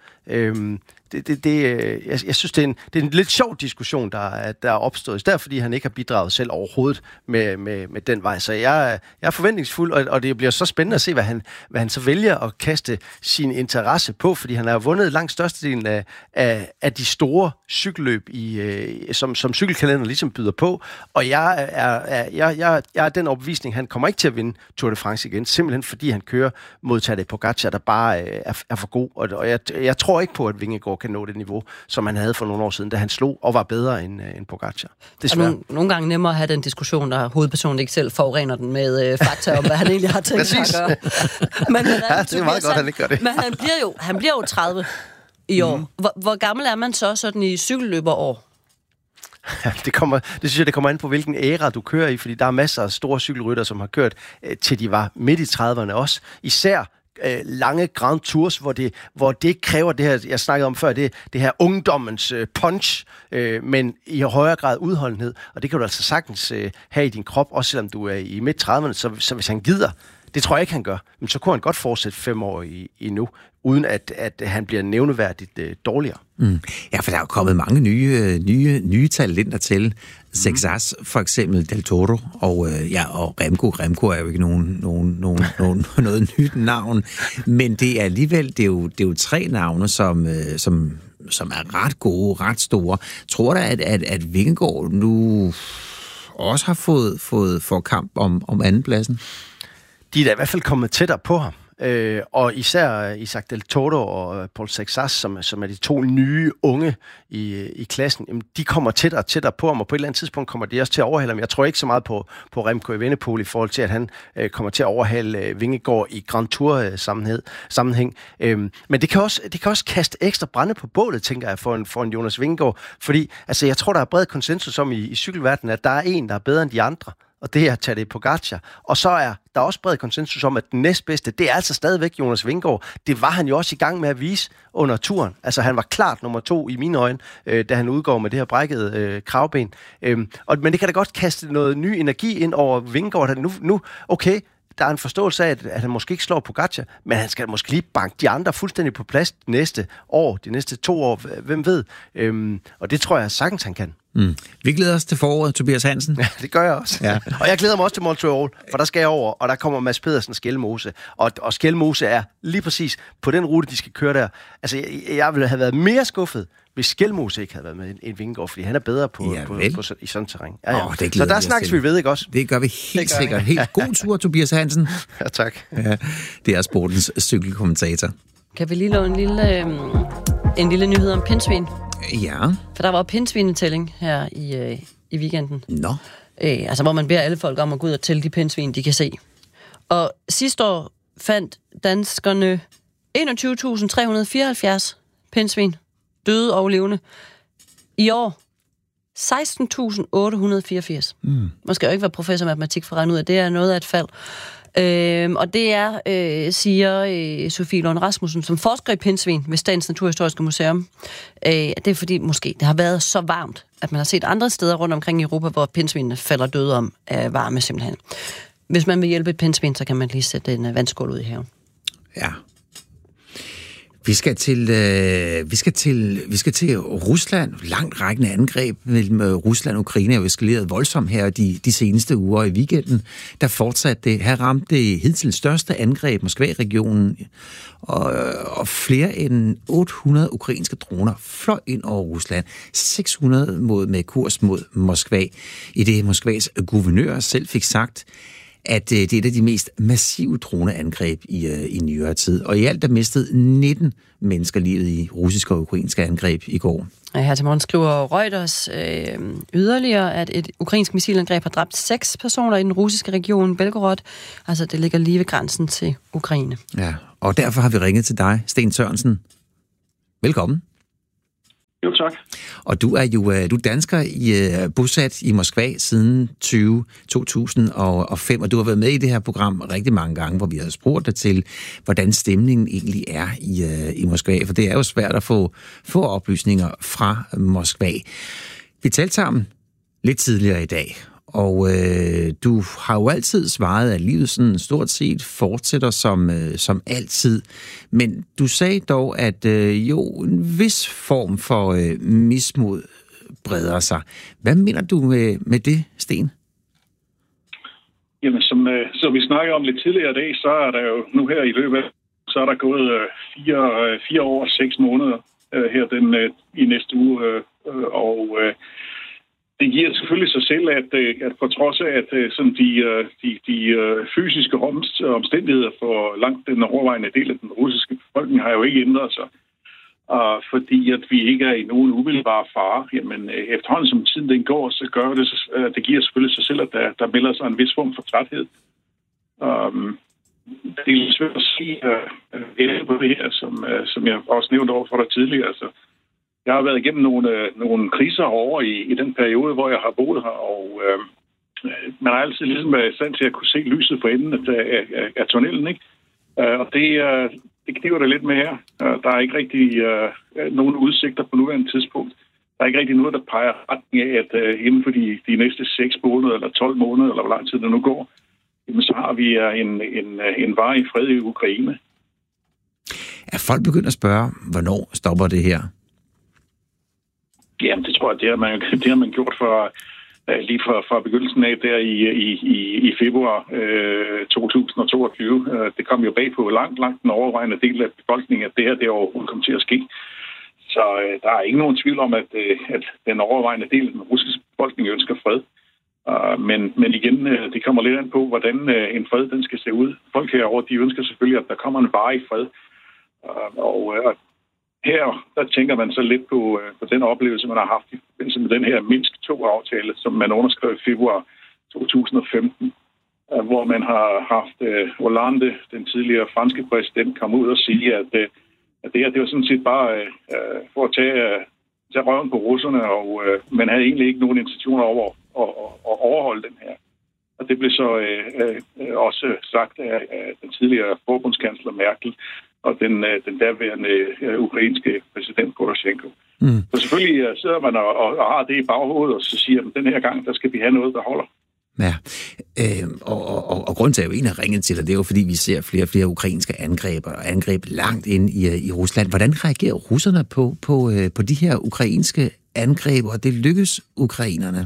Speaker 10: Jeg synes, det er en lidt sjov diskussion, der er opstået. Især fordi han ikke har bidraget selv overhovedet med den vej. Så jeg er forventningsfuld, og det bliver så spændende at se, hvad han så vælger at kaste sin interesse på, fordi han har vundet langt størstedelen af de store cykelløb, som cykelkalenderen ligesom byder på. Og jeg er den overbevisning, han kommer ikke til at vinde Tour de France igen, simpelthen fordi han kører mod Tadej Pogačar, der bare er for god. Og jeg tror ikke på, at Vingegaard kan nå det niveau, som han havde for nogle år siden, da han slog og var bedre end Pogačar. Desværre.
Speaker 3: Nogle gange nemmere at have den diskussion, der hovedpersonen ikke selv forurener den med fakta om, hvad han egentlig har tænkt sig at gøre. Men det er
Speaker 10: meget godt, han ikke gør det.
Speaker 3: Men han bliver jo 30 i år. Hvor gammel er man så sådan i cykelløberår?
Speaker 10: Ja, det synes jeg, det kommer an på, hvilken æra du kører i, fordi der er masser af store cykelrytter, som har kørt til de var midt i 30'erne også. Især lange Grand Tours, hvor det kræver det her, jeg snakkede om før, det her ungdommens punch, men i højere grad udholdenhed. Og det kan du altså sagtens have i din krop, også selvom du er i midt-30'erne. Så hvis han gider, det tror jeg ikke, han gør, men så kunne han godt fortsætte 5 år endnu, uden at han bliver nævneværdigt dårligere.
Speaker 1: Ja, for der er jo kommet mange nye talenter til. Sexas, for eksempel Del Toro, og Remco. Remco er jo ikke noget nyt navn, men det er alligevel, det er jo 3 navne, som er ret gode, ret store. Tror du, at Vingegaard nu også har fået kamp om andenpladsen?
Speaker 10: De er da i hvert fald kommet tættere på ham. Og især Isaac Del Toro og Paul Sexas, som er de 2 nye unge i klassen, jamen, de kommer tættere og tættere på ham, og på et eller andet tidspunkt kommer de også til at overhale ham. Jeg tror ikke så meget på Remco Evenepoel i forhold til, at han kommer til at overhale Vingegaard i Grand Tour sammenhæng. Men det kan også kaste ekstra brænde på bålet, tænker jeg, for en Jonas Vingegaard, fordi altså, jeg tror, der er bred konsensus om i cykelverdenen, at der er en, der er bedre end de andre. Og det er Tadej Pogačar. Og så er der også bred konsensus om, at den næstbedste, det er altså stadigvæk Jonas Vingegaard. Det var han jo også i gang med at vise under turen. Altså, han var klart nummer 2 i mine øjne, da han udgår med det her brækkede kravben. Men det kan da godt kaste noget ny energi ind over Vingegaard. Nu okay, der er en forståelse af, at han måske ikke slår Pogačar, men han skal måske lige banke de andre fuldstændig på plads næste år, de næste 2 år, hvem ved. Og det tror jeg sagtens, han kan.
Speaker 1: Vi glæder os til foråret, Tobias Hansen.
Speaker 10: Ja, det gør jeg også. Ja. Og jeg glæder mig også til Montreal, for der skal jeg over, og der kommer Mads Pedersen Skelmose. Og Skelmose er lige præcis på den rute, de skal køre der. Altså, jeg ville have været mere skuffet, hvis Skelmose ikke havde været med en Vingegaard, fordi han er bedre i sådan terræn. Ja. Så der snakkes vi ved, ikke også?
Speaker 1: Det gør vi helt sikkert. Helt god tur, Tobias Hansen.
Speaker 10: Ja, tak.
Speaker 1: Ja, det er sportens cykelkommentator.
Speaker 3: Kan vi lige lave en lille nyhed om pindsvin?
Speaker 1: Ja.
Speaker 3: For der var pindsvinetælling her i weekenden.
Speaker 1: Nå.
Speaker 3: Altså, hvor man beder alle folk om at gå ud og tælle de pindsvin, de kan se. Og sidste år fandt danskerne 21.374 pindsvin, døde og levende. I år 16.884. Man skal jo ikke være professor i matematik for at regne ud, at det er noget af et fald. Og det er, siger Sofie Lund Rasmussen, som forsker i pindsvin ved Statens Naturhistoriske Museum. Det er fordi, måske det har været så varmt, at man har set andre steder rundt omkring i Europa, hvor pindsvinene falder døde om af varme simpelthen. Hvis man vil hjælpe et pindsvin, så kan man lige sætte en vandskål ud i haven.
Speaker 1: Ja. Vi skal til Rusland. Langt rækkende angreb mellem Rusland og Ukraine er jo eskaleret voldsomt her de seneste uger. I weekenden, der fortsatte det. Her ramte det hidtil største angreb Moskva-regionen, og flere end 800 ukrainske droner fløj ind over Rusland. 600 med kurs mod Moskva. I det Moskvas guvernør selv fik sagt, at det er et af de mest massive droneangreb i nyere tid. Og i alt der mistede 19 mennesker livet i russiske og ukrainske angreb i går.
Speaker 3: Her til morgen skriver Reuters yderligere, at et ukrainsk missilangreb har dræbt 6 personer i den russiske region Belgorod. Altså, det ligger lige ved grænsen til Ukraine.
Speaker 1: Ja, og derfor har vi ringet til dig, Sten Sørensen. Velkommen.
Speaker 11: Jo, tak.
Speaker 1: Og du er dansker, bosat i Moskva siden 2005, og du har været med i det her program rigtig mange gange, hvor vi har spurgt dig til, hvordan stemningen egentlig er i Moskva, for det er jo svært at få oplysninger fra Moskva. Vi talte sammen lidt tidligere i dag, og du har jo altid svaret, at livet sådan stort set fortsætter som altid. Men du sagde dog, at en vis form for mismod breder sig. Hvad mener du med det, Sten?
Speaker 11: Jamen, som vi snakkede om lidt tidligere i dag, så er der jo nu her i løbet af, så er der gået 4 år og 6 måneder her i næste uge, og det giver selvfølgelig sig selv, at på trods af, at sådan de fysiske omstændigheder for langt den overvejende del af den russiske befolkning har jo ikke ændret sig. Fordi at vi ikke er i nogen umiddelbare fare. Jamen, efterhånden som tiden den går, så gør det giver selvfølgelig sig selv, at der melder sig en vis form for træthed. Det er lidt svært at sige på det her, som jeg også nævnte over for dig tidligere. Altså, jeg har været igennem nogle kriser over i den periode, hvor jeg har boet her, og man har altid ligesom været i stand til at kunne se lyset for enden af tunnelen, ikke? Og det kniver det lidt med her. Der er ikke rigtig nogen udsigter på nuværende tidspunkt. Der er ikke rigtig noget, der peger retning af, at inden for de næste 6 måneder, eller 12 måneder, eller hvor lang tid det nu går, så har vi en varig fred i Ukraine.
Speaker 1: Er folk begyndt at spørge, hvornår stopper det her?
Speaker 11: Jamen, det tror jeg, det har man gjort lige fra begyndelsen af der i februar 2022. Det kom jo bag på langt den overvejende del af befolkningen, at det overhovedet kom til at ske. Så der er ikke nogen tvivl om, at den overvejende del af den russiske befolkning ønsker fred. Men igen, det kommer lidt an på, hvordan en fred den skal se ud. Folk herovre, de ønsker selvfølgelig, at der kommer en varig fred. Og her, der tænker man så lidt på den oplevelse, man har haft i forbindelse med den her Minsk 2-aftale, som man underskrev i februar 2015, hvor man har haft Hollande, den tidligere franske præsident, komme ud og sige, at det her, det var sådan set bare for at tage røven på russerne, og man havde egentlig ikke nogen intentioner over at overholde den her. Og det blev så også sagt af den tidligere forbundskansler Merkel og den daværende ukrainske præsident Poroshenko. Så selvfølgelig sidder man og har det i baghovedet, og så siger man, den her gang, der skal vi have noget, der holder.
Speaker 1: Ja, og grunden til, at jeg jo egentlig har ringet til dig, det er jo, fordi vi ser flere og flere ukrainske angreb langt ind i Rusland. Hvordan reagerer russerne på de her ukrainske angreb, og det lykkes ukrainerne?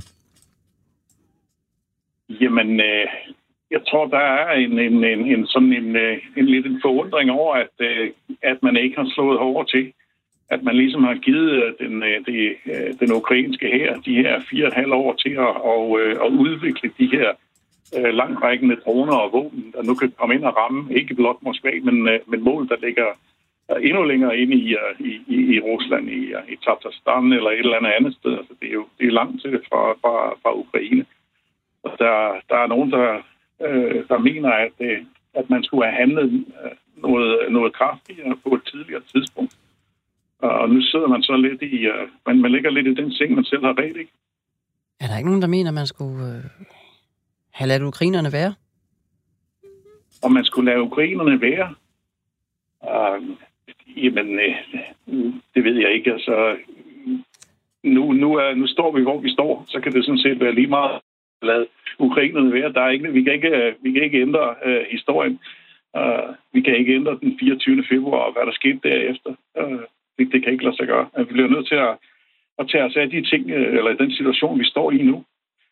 Speaker 11: Jamen, jeg tror, der er en lidt en forundring over, at man ikke har slået hårdere til. At man ligesom har givet den ukrainske hær de her 4,5 år til at udvikle de her langtrækkende droner og våben, der nu kan komme ind og ramme, ikke blot Moskva, men mål, der ligger endnu længere inde i Rusland, i Tatarstan eller et eller andet sted. Altså, det er langt til fra Ukraine. Og der er nogen, der mener, at man skulle have handlet noget kraftigere på et tidligere tidspunkt. Og nu sidder man så lidt man ligger lidt i den seng, man selv har ret, ikke?
Speaker 3: Er der ikke nogen, der mener, at man skulle have ladet ukrainerne være?
Speaker 11: Om man skulle lade ukrainerne være? Jamen, det ved jeg ikke. Altså, nu står vi, hvor vi står. Så kan det sådan set være lige meget at lade ukrainerne være. Vi kan ikke ændre historien. Vi kan ikke ændre den 24. februar, og hvad der skete derefter. Det kan ikke lade sig gøre. Vi bliver nødt til at tage os af de ting, eller den situation, vi står i nu.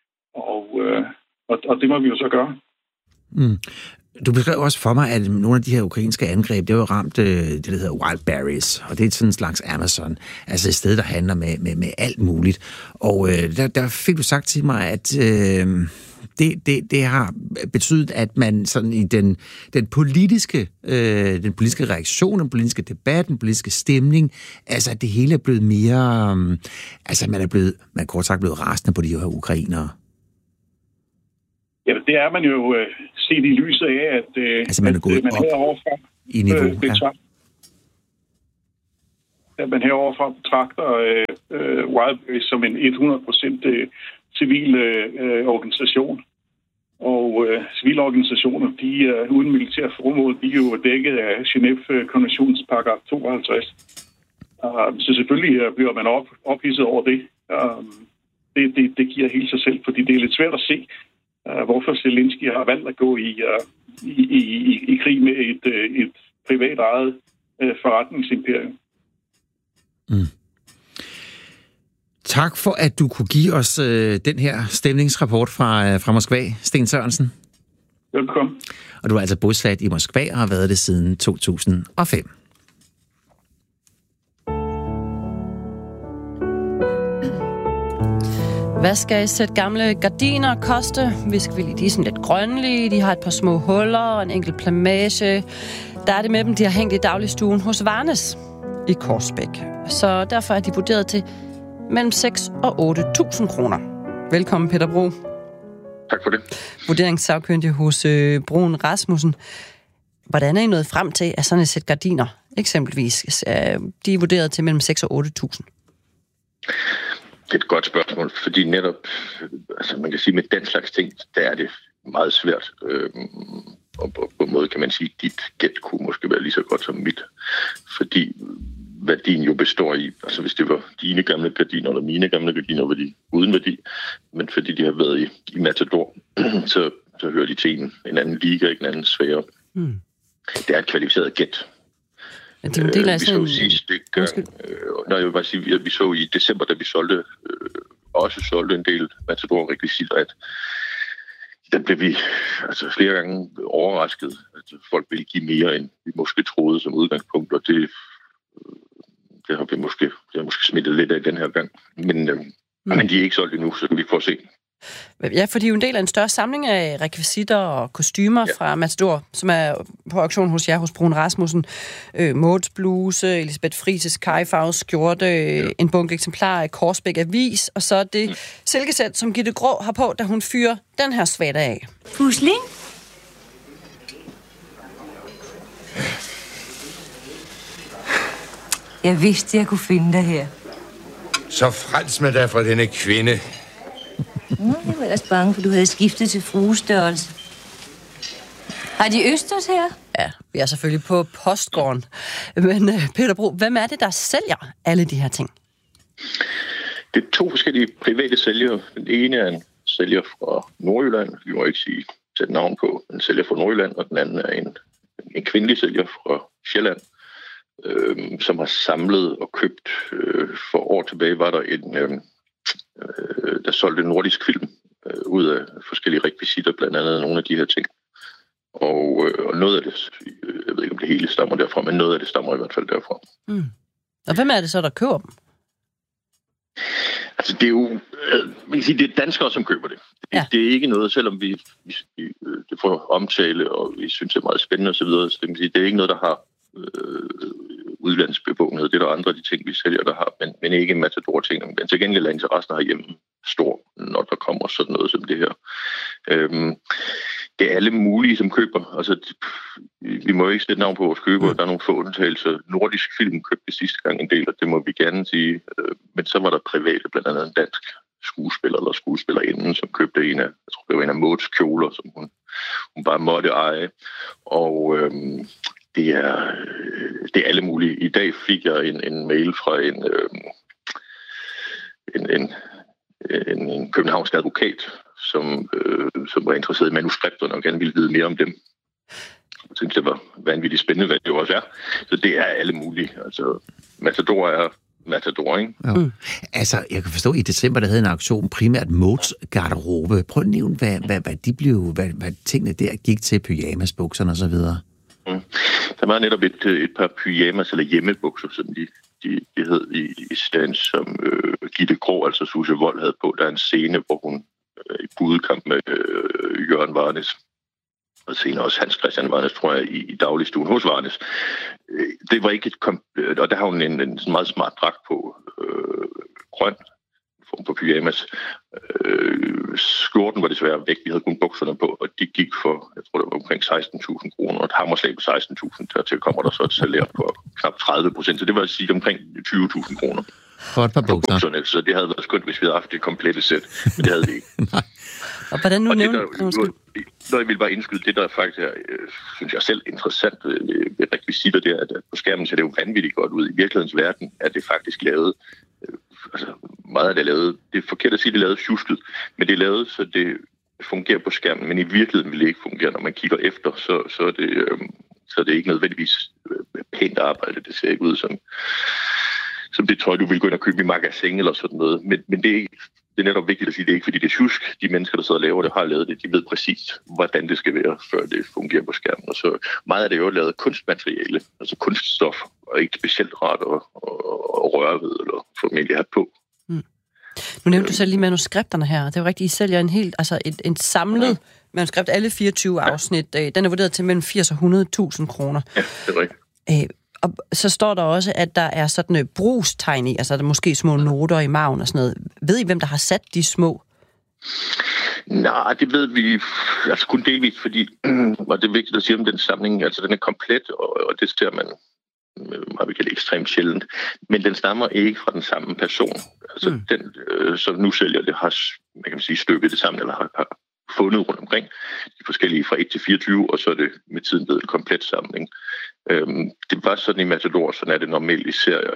Speaker 11: Og det må vi jo så gøre.
Speaker 1: Mm. Du beskrev også for mig, at nogle af de her ukrainske angreb, det var ramt det, der hedder wild berries, og det er sådan en slags Amazon, altså et sted, der handler med alt muligt. Og der fik du sagt til mig, at det har betydet, at man sådan i den politiske reaktion, den politiske debat, den politiske stemning, altså at det hele er blevet mere, altså man kort sagt blevet rasende på de her ukrainere.
Speaker 11: Ja, det er man jo set i lyset af, at
Speaker 1: man er gået
Speaker 11: man heroverfra
Speaker 1: i niveau.
Speaker 11: At man heroverfra betragter Wildberries som en 100% civil organisation. Og civile organisationer, de er uden militær formål, de er jo dækket af Genève-konventionens paragraf 52. Så selvfølgelig bliver man ophidset over det. Det giver helt sig selv, fordi det er lidt svært at se, hvorfor Zelensky har valgt at gå i krig med et privat ejet forretningsimperium.
Speaker 1: Mm. Tak for, at du kunne give os den her stemningsrapport fra Moskva, Sten Sørensen.
Speaker 11: Velkommen.
Speaker 1: Og du er altså bosat i Moskva og har været det siden 2005.
Speaker 3: Hvad skal et sæt gamle gardiner koste? De er sådan lidt grønlige, de har et par små huller og en enkelt plamage. Der er det med dem, de har hængt i dagligstuen hos Varnes i Korsbæk. Så derfor er de vurderet til mellem 6 og 8.000 kroner. Velkommen, Peter Bro.
Speaker 12: Tak for det.
Speaker 3: Vurderingssagkyndig hos Bruun Rasmussen. Hvordan er I nået frem til, at sådan et sæt gardiner, eksempelvis, de er vurderet til mellem 6 og 8.000?
Speaker 12: Det er et godt spørgsmål, fordi netop, altså man kan sige, med den slags ting, der er det meget svært. Og på en måde kan man sige, at dit gæt kunne måske være lige så godt som mit. Fordi værdien jo består i, altså hvis det var dine gamle gardiner eller mine gamle gardiner, var de uden værdi. Men fordi de har været i Matador, så hører de til en anden liga, ikke en anden sfære. Mm. Det er et kvalificeret gæt.
Speaker 3: Men det er en del af sådan...
Speaker 12: Vi så sidste gang, jeg vil bare sige, at vi så i december, da vi solgte en del Matador-rekvisitter, at der blev vi altså flere gange overrasket. Altså, folk ville give mere, end vi måske troede som udgangspunkt, og det har måske smittet lidt af den her gang. Men de er ikke solgt endnu, så vi får se.
Speaker 3: Ja, for de er jo en del af en større samling af rekvisitter og kostymer fra Matador, som er på auktion hos jer, hos Bruun Rasmussen. Mauds bluse, Elisabeth Frises kajfarves skjorte, en bunke eksemplarer af Korsbæk Avis, og så det silkesæt, som Gitte Grå har på, da hun fyrer den her svætter af.
Speaker 13: Pusling? Jeg vidste, jeg kunne finde dig her.
Speaker 14: Så frels med dig fra denne kvinde.
Speaker 13: Jeg var ellers bange, for du havde skiftet til fruestørrelse. Har de østers her?
Speaker 3: Ja, vi er selvfølgelig på postgården. Men Peter Bro, hvem er det, der sælger alle de her ting?
Speaker 12: Det er 2 forskellige private sælgere. Den ene er en sælger fra Nordjylland. Vi må ikke sætte navn på. En sælger fra Nordjylland, og den anden er en kvindelig sælger fra Sjælland, som har samlet og købt. For år tilbage var der der solgte en nordisk film ud af forskellige rekvisitter, blandt andet nogle af de her ting. Og noget af det, jeg ved ikke om det hele stammer derfra, men noget af det stammer i hvert fald derfra.
Speaker 3: Mm. Og hvem er det så, der køber dem?
Speaker 12: Altså det er jo, man kan sige, det er danskere, som køber det. Ja. Det er ikke noget, selvom vi det får omtale, og vi synes, det er meget spændende osv., så det er ikke noget, der har udlandsbevågenhed. Det er der andre af de ting, vi sælger, der har, men ikke Matador-ting. Men til gengæld er interessen herhjemme stor, når der kommer sådan noget som det her. Det er alle mulige, som køber. Altså, vi må ikke sætte navn på vores køber. Der er nogle få undtagelser. Nordisk film købte sidste gang en del, og det må vi gerne sige. Men så var der private, blandt andet en dansk skuespiller eller skuespillerinde, som købte jeg tror, det var en af Mauds kjoler, som hun bare måtte eje. Og det er alle mulige. I dag fik jeg en mail fra en københavnsk advokat, som var interesseret i manuskripterne og gerne ville vide mere om dem. synes jeg var vanvittigt spændende, hvad det også er. Så det er alle mulige. Altså, Matador er Matador, ikke?
Speaker 1: Ja. Altså, jeg kan forstå, at i december, der havde en auktion primært Modes garderobe. Prøv at nævne, hvad tingene der gik til, pyjamasbukserne og så videre.
Speaker 12: Der var netop et par pyjamas eller hjemmebukser, som de hed i stand, som Gitte Grå, altså Susse Wold, havde på. Der er en scene, hvor hun i budekamp med Jørgen Varnes, og senere også Hans Christian Varnes, tror jeg, i dagligstuen hos Varnes. Det var ikke og der har hun en meget smart dragt på, grøn form for pyjamas. Skjorten var desværre væk, vi havde kun bukserne på, og de gik for, jeg tror det var omkring 16.000 kroner, og et hammerslag på 16.000, dertil kommer der så et salær på knap 30%, så det var at sige omkring 20.000 kroner.
Speaker 1: For et par bukserne.
Speaker 12: Så det havde været skønt, hvis vi havde haft det komplette sæt, men det havde vi ikke.
Speaker 3: Og hvordan nu nævner
Speaker 12: Når jeg vil bare indskyde, det der faktisk er, synes jeg selv interessant ved rekvisitter, det er, at på skærmen ser det jo vanvittigt godt ud. I virkelighedens verden er det faktisk lavet, altså meget af det er lavet, det er forkert at sige, det er lavet sjusket, men det er lavet, så det fungerer på skærmen, men i virkeligheden vil det ikke fungere. Når man kigger efter, så er det ikke nødvendigvis pænt arbejde. Det ser ikke ud som det tøj, du vil gå ind og købe i magasin eller sådan noget. Men det er netop vigtigt at sige, det er ikke fordi det er sjusk. De mennesker, der sidder og laver det, har lavet det. De ved præcis, hvordan det skal være, før det fungerer på skærmen. Og så meget af det er jo lavet kunstmateriale, altså kunststof, og ikke specielt rart at røre ved eller formentlig have på.
Speaker 3: Nu nævnte du selv lige manuskripterne her. Det er jo rigtigt, I sælger en samlet manuskript, alle 24 afsnit. Den er vurderet til mellem 80 og 100.000 kroner.
Speaker 12: Ja, det er rigtigt.
Speaker 3: Og så står der også, at der er sådan brugstegn i, altså der er måske små noter i maven og sådan noget. Ved I, hvem der har sat de små?
Speaker 12: Nej, det ved vi altså kun delvis, fordi og det er vigtigt at sige om den samling, altså den er komplet, og det ser man ekstremt sjældent, men den stammer ikke fra den samme person. Altså den, som nu sælger det, har, man kan sige, stykket det sammen, eller har fundet rundt omkring de forskellige fra 1 til 24, og så er det med tiden blevet en komplet samling. Det var sådan i Matador, sådan er det normalt i serier,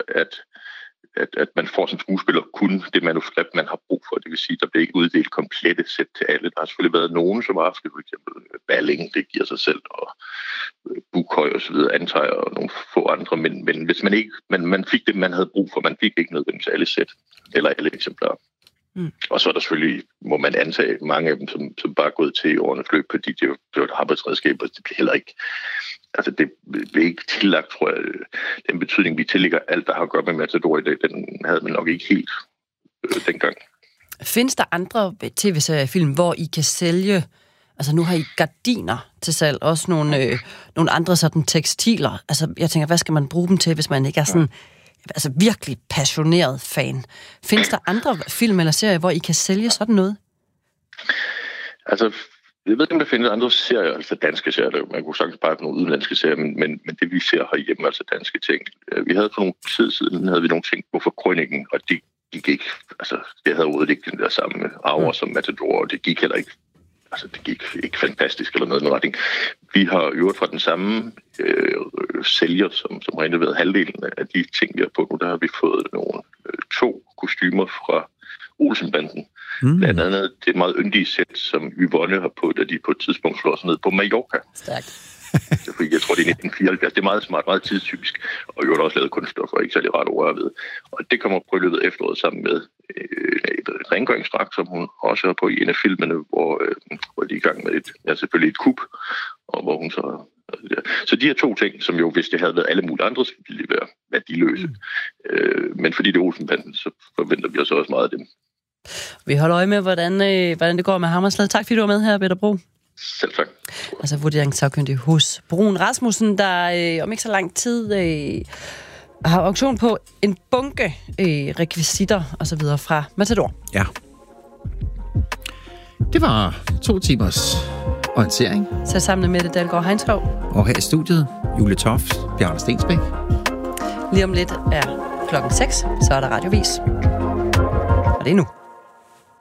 Speaker 12: at man får som skuespiller kun det manuskript, man har brug for. Det vil sige, at der bliver ikke uddelt komplette sæt til alle. Der har selvfølgelig været nogen, som har haft for eksempel Balling, det giver sig selv, og Bukhøj og så videre, antager, og nogle få andre. Men hvis man ikke, man fik det, man havde brug for, man fik ikke nødvendigvis alle sæt, eller alle eksemplarer. Og så er der selvfølgelig, må man antage, mange af dem, som bare er gået til i årenes løb, fordi det er et arbejdsredskab, og det bliver heller ikke, altså det bliver ikke tillagt, tror jeg, den betydning, vi tillægger alt, der har at gøre med Matador i dag, den havde man nok ikke helt dengang. Findes
Speaker 3: der andre tv-seriefilm, hvor I kan sælge, altså nu har I gardiner til salg, også nogle andre sådan tekstiler, altså jeg tænker, hvad skal man bruge dem til, hvis man ikke er sådan altså virkelig passioneret fan. Findes der andre film eller serier, hvor I kan sælge sådan noget?
Speaker 12: Altså, jeg ved ikke, om der findes andre serier, altså danske serier. Man kunne sagtens bare på nogle udenlandske serier, men det vi ser herhjemme, altså danske ting. Vi havde for nogle tid siden, havde vi nogle ting på Krøniken, og det gik ikke, altså det havde overhovedet ikke den der samme arver som Matador, og det gik heller ikke. Altså, det gik ikke fantastisk eller noget i den retning. Vi har øvet fra den samme sælger, som rent ved halvdelen af de ting, vi har på nu. Der har vi fået nogle 2 kostymer fra Olsenbanden. Blandt andet det meget yndige sæt, som Yvonne har på, da de på et tidspunkt slår sig ned på Mallorca.
Speaker 3: Stærkt.
Speaker 12: Jeg tror, det er 1974. Det er meget smart, meget tidstypisk. Og jo også lavet kunststof, og ikke særlig ret ord ved. Og det kommer på løbet af efteråret sammen med et rengøringsdragt, som hun også har på i en af filmene, hvor de er i gang med selvfølgelig et kup, og hvor hun så... Så de her 2 ting, som jo, hvis det havde været alle mulige andre, så ville det være værdiløse. Men fordi det er Olsenbanden, så forventer vi også meget af dem.
Speaker 3: Vi holder øje med, hvordan det går med Hammerslag. Tak fordi du var med her, Peter Bro.
Speaker 12: Selv tak.
Speaker 3: Altså vurderingssagkyndig hos Bruun Rasmussen, der om ikke så lang tid har auktion på en bunke rekvisitter og så videre fra Matador.
Speaker 1: Ja. Det var 2 timers orientering.
Speaker 3: Så sammen med Mette Dalgaard Heinskov.
Speaker 1: Og her i studiet, Julie Toft, Bjarne Stensbæk.
Speaker 3: Lige om lidt er 6:00, så er der radiovis. Og det er nu.